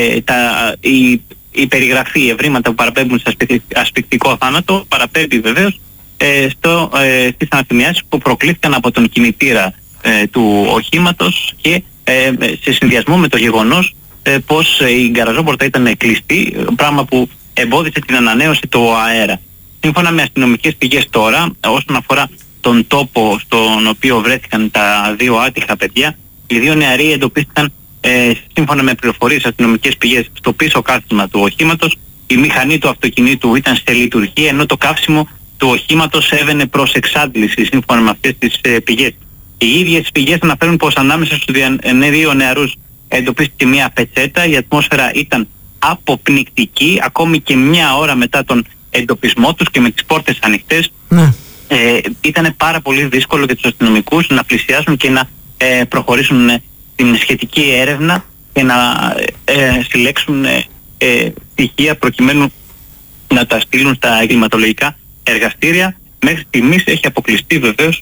η περιγραφή ευρήματα που παραπέμπουν σε ασφυκτικό θάνατο παραπέμπει βεβαίως στις αναθυμιάσεις που προκλήθηκαν από τον κινητήρα του οχήματος και σε συνδυασμό με το γεγονός πως η γκαραζόπορτα ήταν κλειστή, πράγμα που εμπόδισε την ανανέωση του αέρα. Σύμφωνα με αστυνομικές πηγές τώρα, όσον αφορά τον τόπο στον οποίο βρέθηκαν τα δύο άτυχα παιδιά, οι δύο νεαροί εντοπίστηκαν σύμφωνα με πληροφορίες αστυνομικές πηγές στο πίσω κάθισμα του οχήματος. Η μηχανή του αυτοκινήτου ήταν σε λειτουργία, ενώ το καύσιμο του οχήματος έβαινε προς εξάντληση, σύμφωνα με αυτές τις πηγές. Οι ίδιες πηγές αναφέρουν πως ανάμεσα στους δύο νεαρούς εντοπίστηκε μια πετσέτα, η ατμόσφαιρα ήταν αποπνικτική, ακόμη και μια ώρα μετά τον εντοπισμό τους και με τις πόρτες ανοιχτές. Ήταν πάρα πολύ δύσκολο για τους αστυνομικούς να πλησιάσουν και να προχωρήσουν την σχετική έρευνα και να συλλέξουν στοιχεία προκειμένου να τα στείλουν στα εγκληματολογικά εργαστήρια. Μέχρι στιγμής έχει αποκλειστεί βεβαίως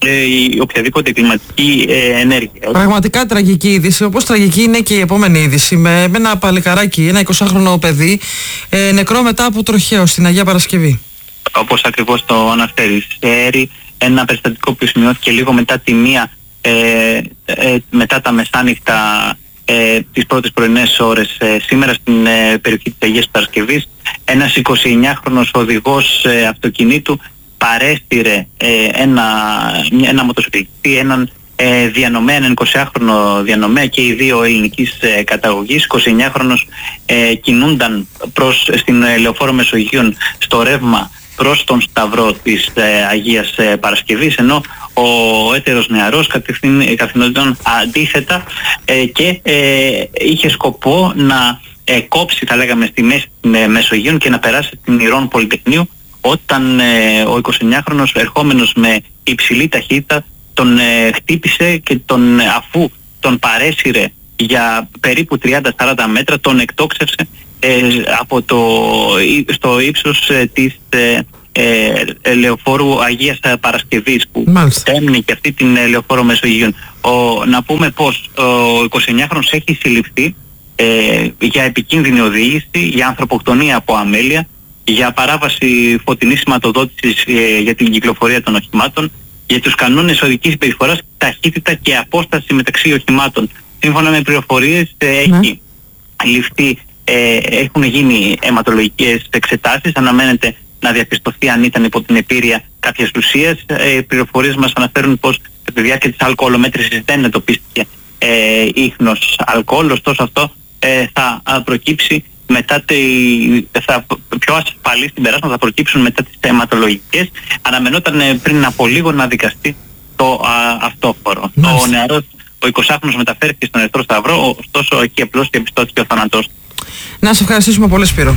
οποιαδήποτε κλιματική ενέργεια. Πραγματικά τραγική είδηση, όπως τραγική είναι και η επόμενη είδηση με ένα παλικαράκι, ένα 20χρονο παιδί νεκρό μετά από τροχαίο στην Αγία Παρασκευή. Όπως ακριβώς το αναφέρεις, ένα περιστατικό που σημειώθηκε λίγο μετά τη μία, μετά τα μεσάνυχτα, τις πρώτες πρωινές ώρες σήμερα στην περιοχή της Αγίας Παρασκευής. Ένας 29χρονος οδηγός αυτοκινήτου παρέστηρε ένα μοτοσυκλετιστή, έναν διανομέα, έναν 20χρονο διανομέα, και οι δύο ελληνικής καταγωγής. 29χρονος κινούνταν στην Λεωφόρο Μεσογείων στο ρεύμα προς τον Σταυρό της Αγίας Παρασκευής, ενώ ο έτερος νεαρός κατευθυνόταν αντίθετα και είχε σκοπό να κόψει, θα λέγαμε, στη μέση Μεσογείων και να περάσει την Ηρών Πολυτεχνείου, όταν ο 29χρονος, ερχόμενος με υψηλή ταχύτητα, τον χτύπησε και αφού τον παρέσυρε για περίπου 30-40 μέτρα, τον εκτόξευσε στο ύψος της Λεωφόρου Αγίας Παρασκευής, που έμεινε και αυτή την Λεωφόρο Μεσογείων. Να πούμε πως ο 29χρονος έχει συλληφθεί για επικίνδυνη οδήγηση, για ανθρωποκτονία από αμέλεια, για παράβαση φωτεινής σηματοδότησης για την κυκλοφορία των οχημάτων, για τους κανόνες οδικής συμπεριφοράς, ταχύτητα και απόσταση μεταξύ οχημάτων. Σύμφωνα με πληροφορίες έχουν γίνει αιματολογικές εξετάσεις, αναμένεται να διαπιστωθεί αν ήταν υπό την επίρρεια κάποιες ουσίες. Οι πληροφορίες μας αναφέρουν πως κατά τη διάρκεια της αλκοολομέτρησης δεν εντοπίστηκε ίχνος αλκοόλ, ωστόσο αυτό θα προκύψει μετά πιο ασφαλή συμπεράσματα θα προκύψουν μετά τις αιματολογικές. Αναμενόταν πριν από λίγο να δικαστεί το αυτόφορο. Ο νεαρός, ο 20χρονος, μεταφέρθηκε στον Ερυθρό Σταυρό, ωστόσο εκεί απλώς διαπιστώθηκε ο θάνατος. Να σε ευχαριστήσουμε πολύ, Σπύρο.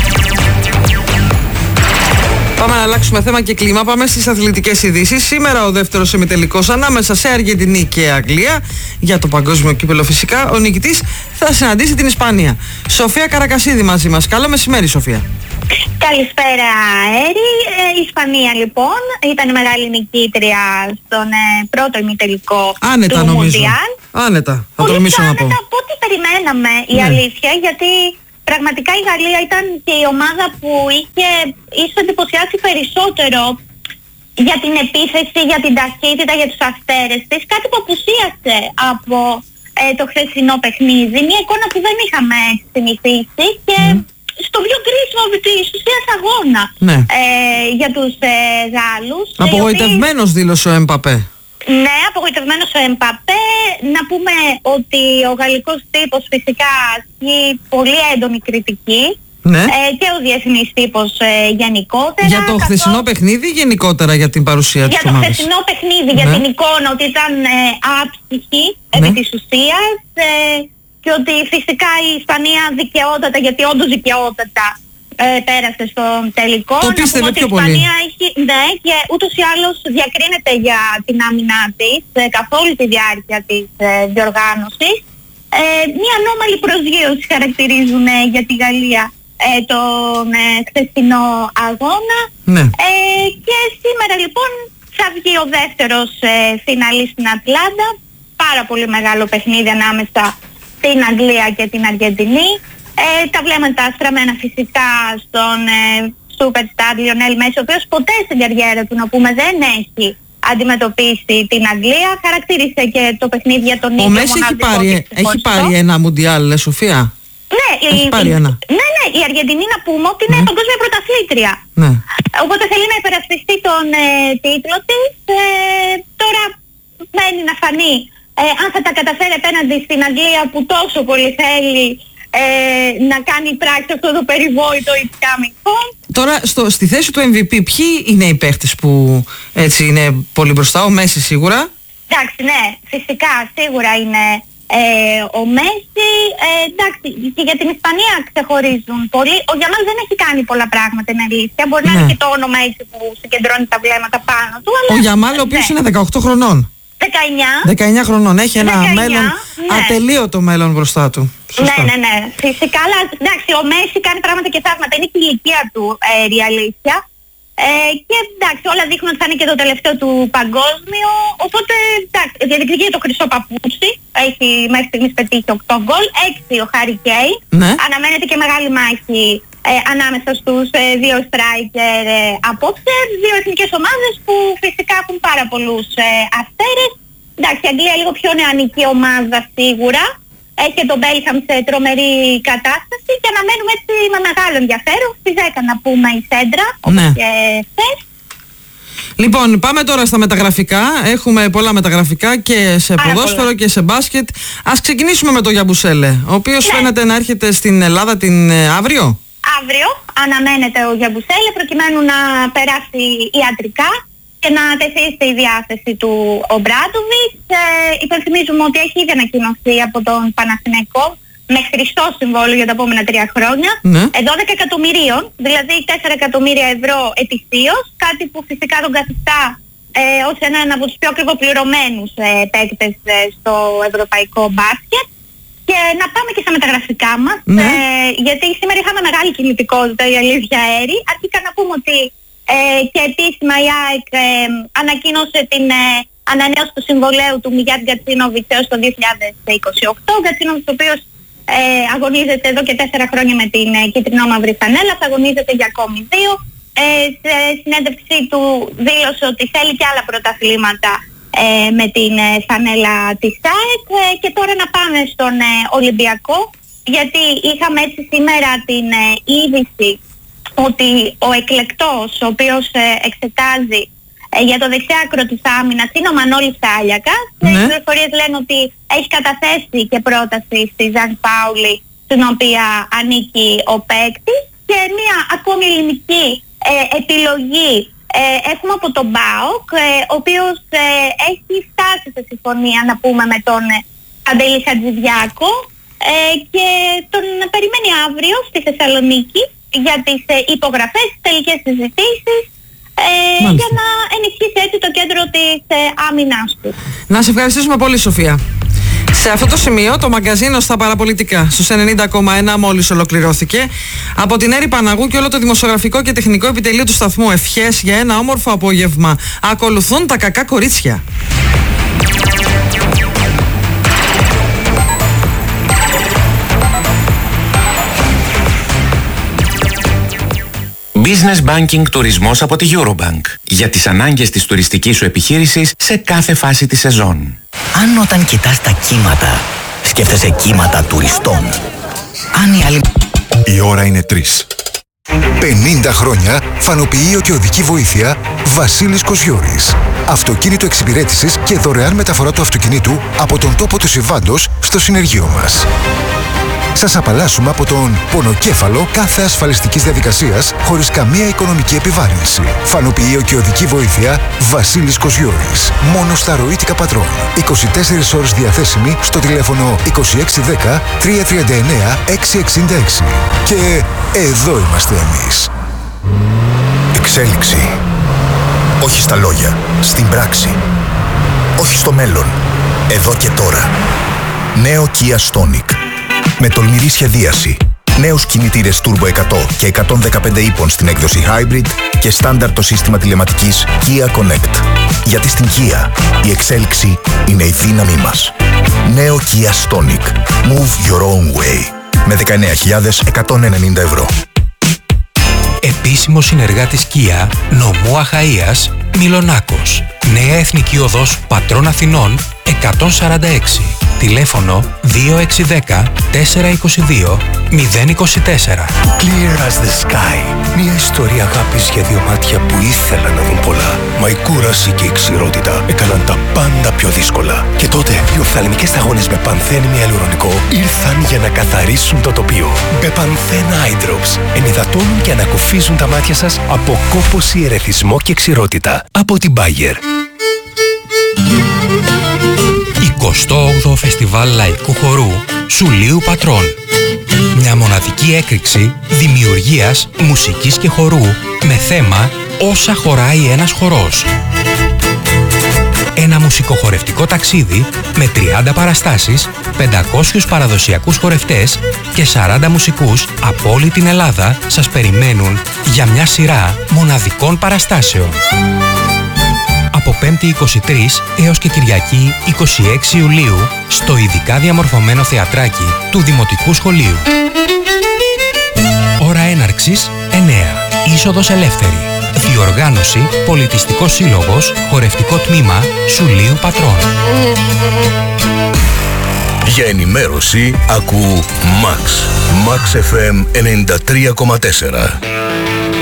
Πάμε να αλλάξουμε θέμα και κλίμα. Πάμε στις αθλητικές ειδήσεις. Σήμερα ο δεύτερος ημιτελικός ανάμεσα σε Αργεντινή και Αγγλία για το παγκόσμιο κύπελλο, φυσικά. Ο νικητής θα συναντήσει την Ισπανία. Σοφία Καρακασίδη μαζί μας. Καλό μεσημέρι, Σοφία. Καλησπέρα, Έρη. Η Ισπανία λοιπόν ήταν η μεγάλη νικήτρια στον πρώτο ημιτελικό του Μουντιάλ. Άνετα, θα τολμήσω να πω. Από ό,τι περιμέναμε, η αλήθεια, γιατί πραγματικά η Γαλλία ήταν και η ομάδα που είχε ίσως εντυπωσιάσει περισσότερο για την επίθεση, για την ταχύτητα, για τους αυστέρες της, κάτι που απουσίασε από το χθεσινό παιχνίδι, μια εικόνα που δεν είχαμε συνηθίσει και στο πιο κρίσιμο της ουσίας αγώνα για τους Γάλλους. Απογοητευμένος δήλωσε ο Εμπαπέ. Ναι, απογοητευμένος ο Εμπαπέ. Να πούμε ότι ο γαλλικός τύπος φυσικά ασκεί πολύ έντονη κριτική. Ναι. Και ο διεθνής τύπος γενικότερα. Για το χθεσινό παιχνίδι ή γενικότερα για την παρουσία της ομάδας? Για το χθεσινό παιχνίδι, για την εικόνα, ότι ήταν άψυχη επί της ουσίας, και ότι φυσικά η Ισπανία δικαιότατα, γιατί όντως δικαιότατα πέρασε στον τελικό. Το πίστευε πιο πολύ. Η Ισπανία έχει, ναι, και ούτως ή άλλως διακρίνεται για την άμυνά της καθ' όλη τη διάρκεια της διοργάνωσης. Μια ανώμαλη προσγείωση χαρακτηρίζουν για τη Γαλλία τον χθεσινό αγώνα. Ναι. Και σήμερα λοιπόν θα βγει ο δεύτερος φιναλίστ στην Ατλάντα. Πάρα πολύ μεγάλο παιχνίδι ανάμεσα στην Αγγλία και την Αργεντινή. Τα βλέπουμε τα στραμμένα φυσικά στον Superstar Λιονέλ Μέση, ο οποίος ποτέ στην καριέρα του, να πούμε, δεν έχει αντιμετωπίσει την Αγγλία. Χαρακτήρισε και το παιχνίδι για τον ίδιο. Ο Μέση έχει πάρει ένα Μουντιάλ, Σοφία. Ναι, η Αργεντινή, να πούμε, ότι είναι παγκόσμια πρωταθλήτρια. Ναι. Οπότε θέλει να υπερασπιστεί τον τίτλο της. Τώρα μένει να φανεί αν θα τα καταφέρει απέναντι στην Αγγλία, που τόσο πολύ θέλει να κάνει πράξη αυτό το περιβόητο It's coming home. Τώρα στη θέση του MVP ποιοι είναι οι παίχτες που έτσι είναι πολύ μπροστά? Ο Μέση σίγουρα. Εντάξει, ναι, φυσικά σίγουρα είναι ο Μέση. Εντάξει, και για την Ισπανία ξεχωρίζουν πολύ. Ο Γιαμάλ δεν έχει κάνει πολλά πράγματα, είναι αλήθεια. Μπορεί να είναι και το όνομα έτσι που συγκεντρώνει τα βλέμματα πάνω του. Αλλά, ο Γιαμάλ, ο οποίος είναι 18 χρονών. 19 χρονών, έχει ένα μέλλον, ατελείωτο μέλλον μπροστά του. Σωστά. Ναι, φυσικά, αλλά εντάξει, ο Μέση κάνει πράγματα και θαύματα, είναι και η ηλικία του η αλήθεια. Και εντάξει, όλα δείχνουν ότι θα είναι και το τελευταίο του παγκόσμιο. Οπότε εντάξει, διεκδικεί το χρυσό παπούτσι. Έχει μέχρι στιγμής πετύχει 8 γκολ, 6 ο Χάρι Κέιν. Ναι. Αναμένεται και μεγάλη μάχη ανάμεσα στους δύο striker απόψε. Δύο εθνικές ομάδες που φυσικά έχουν πάρα πολλούς αστέρες. Εντάξει, η Αγγλία λίγο πιο νεανική ομάδα σίγουρα. Έχει και τον Μπέλχαμ σε τρομερή κατάσταση και αναμένουμε έτσι με μεγάλο ενδιαφέρον. Στις 10 να πούμε η σέντρα, όπως και χθες. Λοιπόν, πάμε τώρα στα μεταγραφικά. Έχουμε πολλά μεταγραφικά και σε ποδόσφαιρο και σε μπάσκετ. Ας ξεκινήσουμε με τον Γιαμπουσέλε, ο οποίος φαίνεται να έρχεται στην Ελλάδα αύριο. Αύριο αναμένεται ο Γιαμπουσέλε προκειμένου να περάσει ιατρικά και να τεθεί στη διάθεση του ο Μπράντοβιτς. Υπενθυμίζουμε ότι έχει ήδη ανακοινωθεί από τον Παναθηναϊκό με χρυσό συμβόλαιο για τα επόμενα 3 χρόνια. 12 εκατομμυρίων, δηλαδή 4 εκατομμύρια ευρώ ετησίως, κάτι που φυσικά τον καθιστά ως έναν από τους πιο ακριβοπληρωμένους παίκτες στο ευρωπαϊκό μπάσκετ. Και να πάμε και στα μεταγραφικά μας, γιατί σήμερα είχαμε μεγάλη κινητικότητα, η αλήθεια Έρη. Αρχικά να πούμε ότι και επίσημα η ΑΕΚ ανακοίνωσε την ανανέωση του συμβολέου του Μιγιάτ Γκατσίνοβιτς έως το 2028. Ο Γκατσίνοβιτς, ο οποίος αγωνίζεται εδώ και 4 χρόνια με την κίτρινο-μαύρη φανέλα, θα αγωνίζεται για ακόμη 2. Σε συνέντευξή του δήλωσε ότι θέλει και άλλα πρωταθλήματα με την φανέλα της ΑΕΚ. Και τώρα να πάμε στον Ολυμπιακό, γιατί είχαμε έτσι σήμερα την είδηση ότι ο εκλεκτός, ο οποίος εξετάζει για το δεξιά άκρο της άμυνας είναι ο Μανώλης Σάλιακας. Οι πληροφορίες λένε ότι έχει καταθέσει και πρόταση στη Ζαν Πάουλη, στην οποία ανήκει ο παίκτης. Και μια ακόμη ελληνική επιλογή έχουμε από τον ΠΑΟΚ, ο οποίος έχει φτάσει σε συμφωνία, να πούμε, με τον Παντελή Χατζηδιάκο και τον περιμένει αύριο στη Θεσσαλονίκη για τις υπογραφές, τις τελικές συζητήσεις, για να ενισχύσει έτσι το κέντρο της άμυνας του. Να σε ευχαριστήσουμε πολύ, Σοφία. Σε αυτό το σημείο το μαγκαζίνο στα παραπολιτικά στους 90,1 μόλις ολοκληρώθηκε. Από την Έρη Παναγού και όλο το δημοσιογραφικό και τεχνικό επιτελείο του σταθμού, ευχές για ένα όμορφο απόγευμα. Ακολουθούν τα κακά κορίτσια. Business Banking τουρισμός από τη Eurobank. Για τις ανάγκες της τουριστικής σου επιχείρησης σε κάθε φάση της σεζόν. Αν όταν κοιτάς τα κύματα, σκέφτεσαι κύματα τουριστών. Αν η άλλη... Η ώρα είναι 3. 50 χρόνια φανοποιείο και οδική βοήθεια Βασίλης Κοζιώρης. Αυτοκίνητο εξυπηρέτησης και δωρεάν μεταφορά του αυτοκινήτου από τον τόπο του συμβάντος στο συνεργείο μας. Σας απαλλάσσουμε από τον πονοκέφαλο κάθε ασφαλιστικής διαδικασίας χωρίς καμία οικονομική επιβάρυνση. Φανοποιείο και οδική βοήθεια Βασίλης Κοζιώρης. Μόνο στα ροήτικα πατρών. 24 ώρες διαθέσιμη στο τηλέφωνο 2610 339 666. Και εδώ είμαστε εμείς. Εξέλιξη. Όχι στα λόγια, στην πράξη. Όχι στο μέλλον, εδώ και τώρα. Νέο Kia Stonic. Με τολμηρή σχεδίαση. Νέους κινητήρες Turbo 100 και 115 ύπων στην έκδοση Hybrid και στάνταρ το σύστημα τηλεματικής Kia Connect. Γιατί στην Kia η εξέλιξη είναι η δύναμή μας. Νέο Kia Stonic. Move your own way. Με 19.190 ευρώ. Επίσημος συνεργάτης Kia, νομού Αχαΐας, Μιλονάκος. Νέα Εθνική Οδός Πατρών Αθηνών 146. Τηλέφωνο 2610 422 024. Clear as the sky. Μια ιστορία αγάπης για δύο μάτια που ήθελαν να δουν πολλά. Μα η κούραση και η ξηρότητα έκαναν τα πάντα πιο δύσκολα. Και τότε οι οφθαλμικές σταγόνες με πανθένη ιαλουρονικό ήρθαν για να καθαρίσουν το τοπίο. Μπεπανθέν Eye Drops ενυδατώνουν και ανακουφίζουν τα μάτια σας από κόπωση, ερεθισμό και ξηρότητα. Από την Bayer. 28ο Φεστιβάλ Λαϊκού Χορού Σουλίου Πατρών. Μια μοναδική έκρηξη δημιουργίας, μουσικής και χορού με θέμα «Όσα χωράει ένας χορός». Ένα μουσικοχορευτικό ταξίδι με 30 παραστάσεις, 500 παραδοσιακούς χορευτές και 40 μουσικούς από όλη την Ελλάδα σας περιμένουν για μια σειρά μοναδικών παραστάσεων. Από 5η 23 έως και Κυριακή 26 Ιουλίου στο ειδικά διαμορφωμένο θεατράκι του Δημοτικού Σχολείου. Ώρα έναρξης 9. Είσοδος ελεύθερη. Διοργάνωση Πολιτιστικός Σύλλογος, Χορευτικό Τμήμα Σουλείου Πατρών. Για ενημέρωση ακού Max FM 93,4.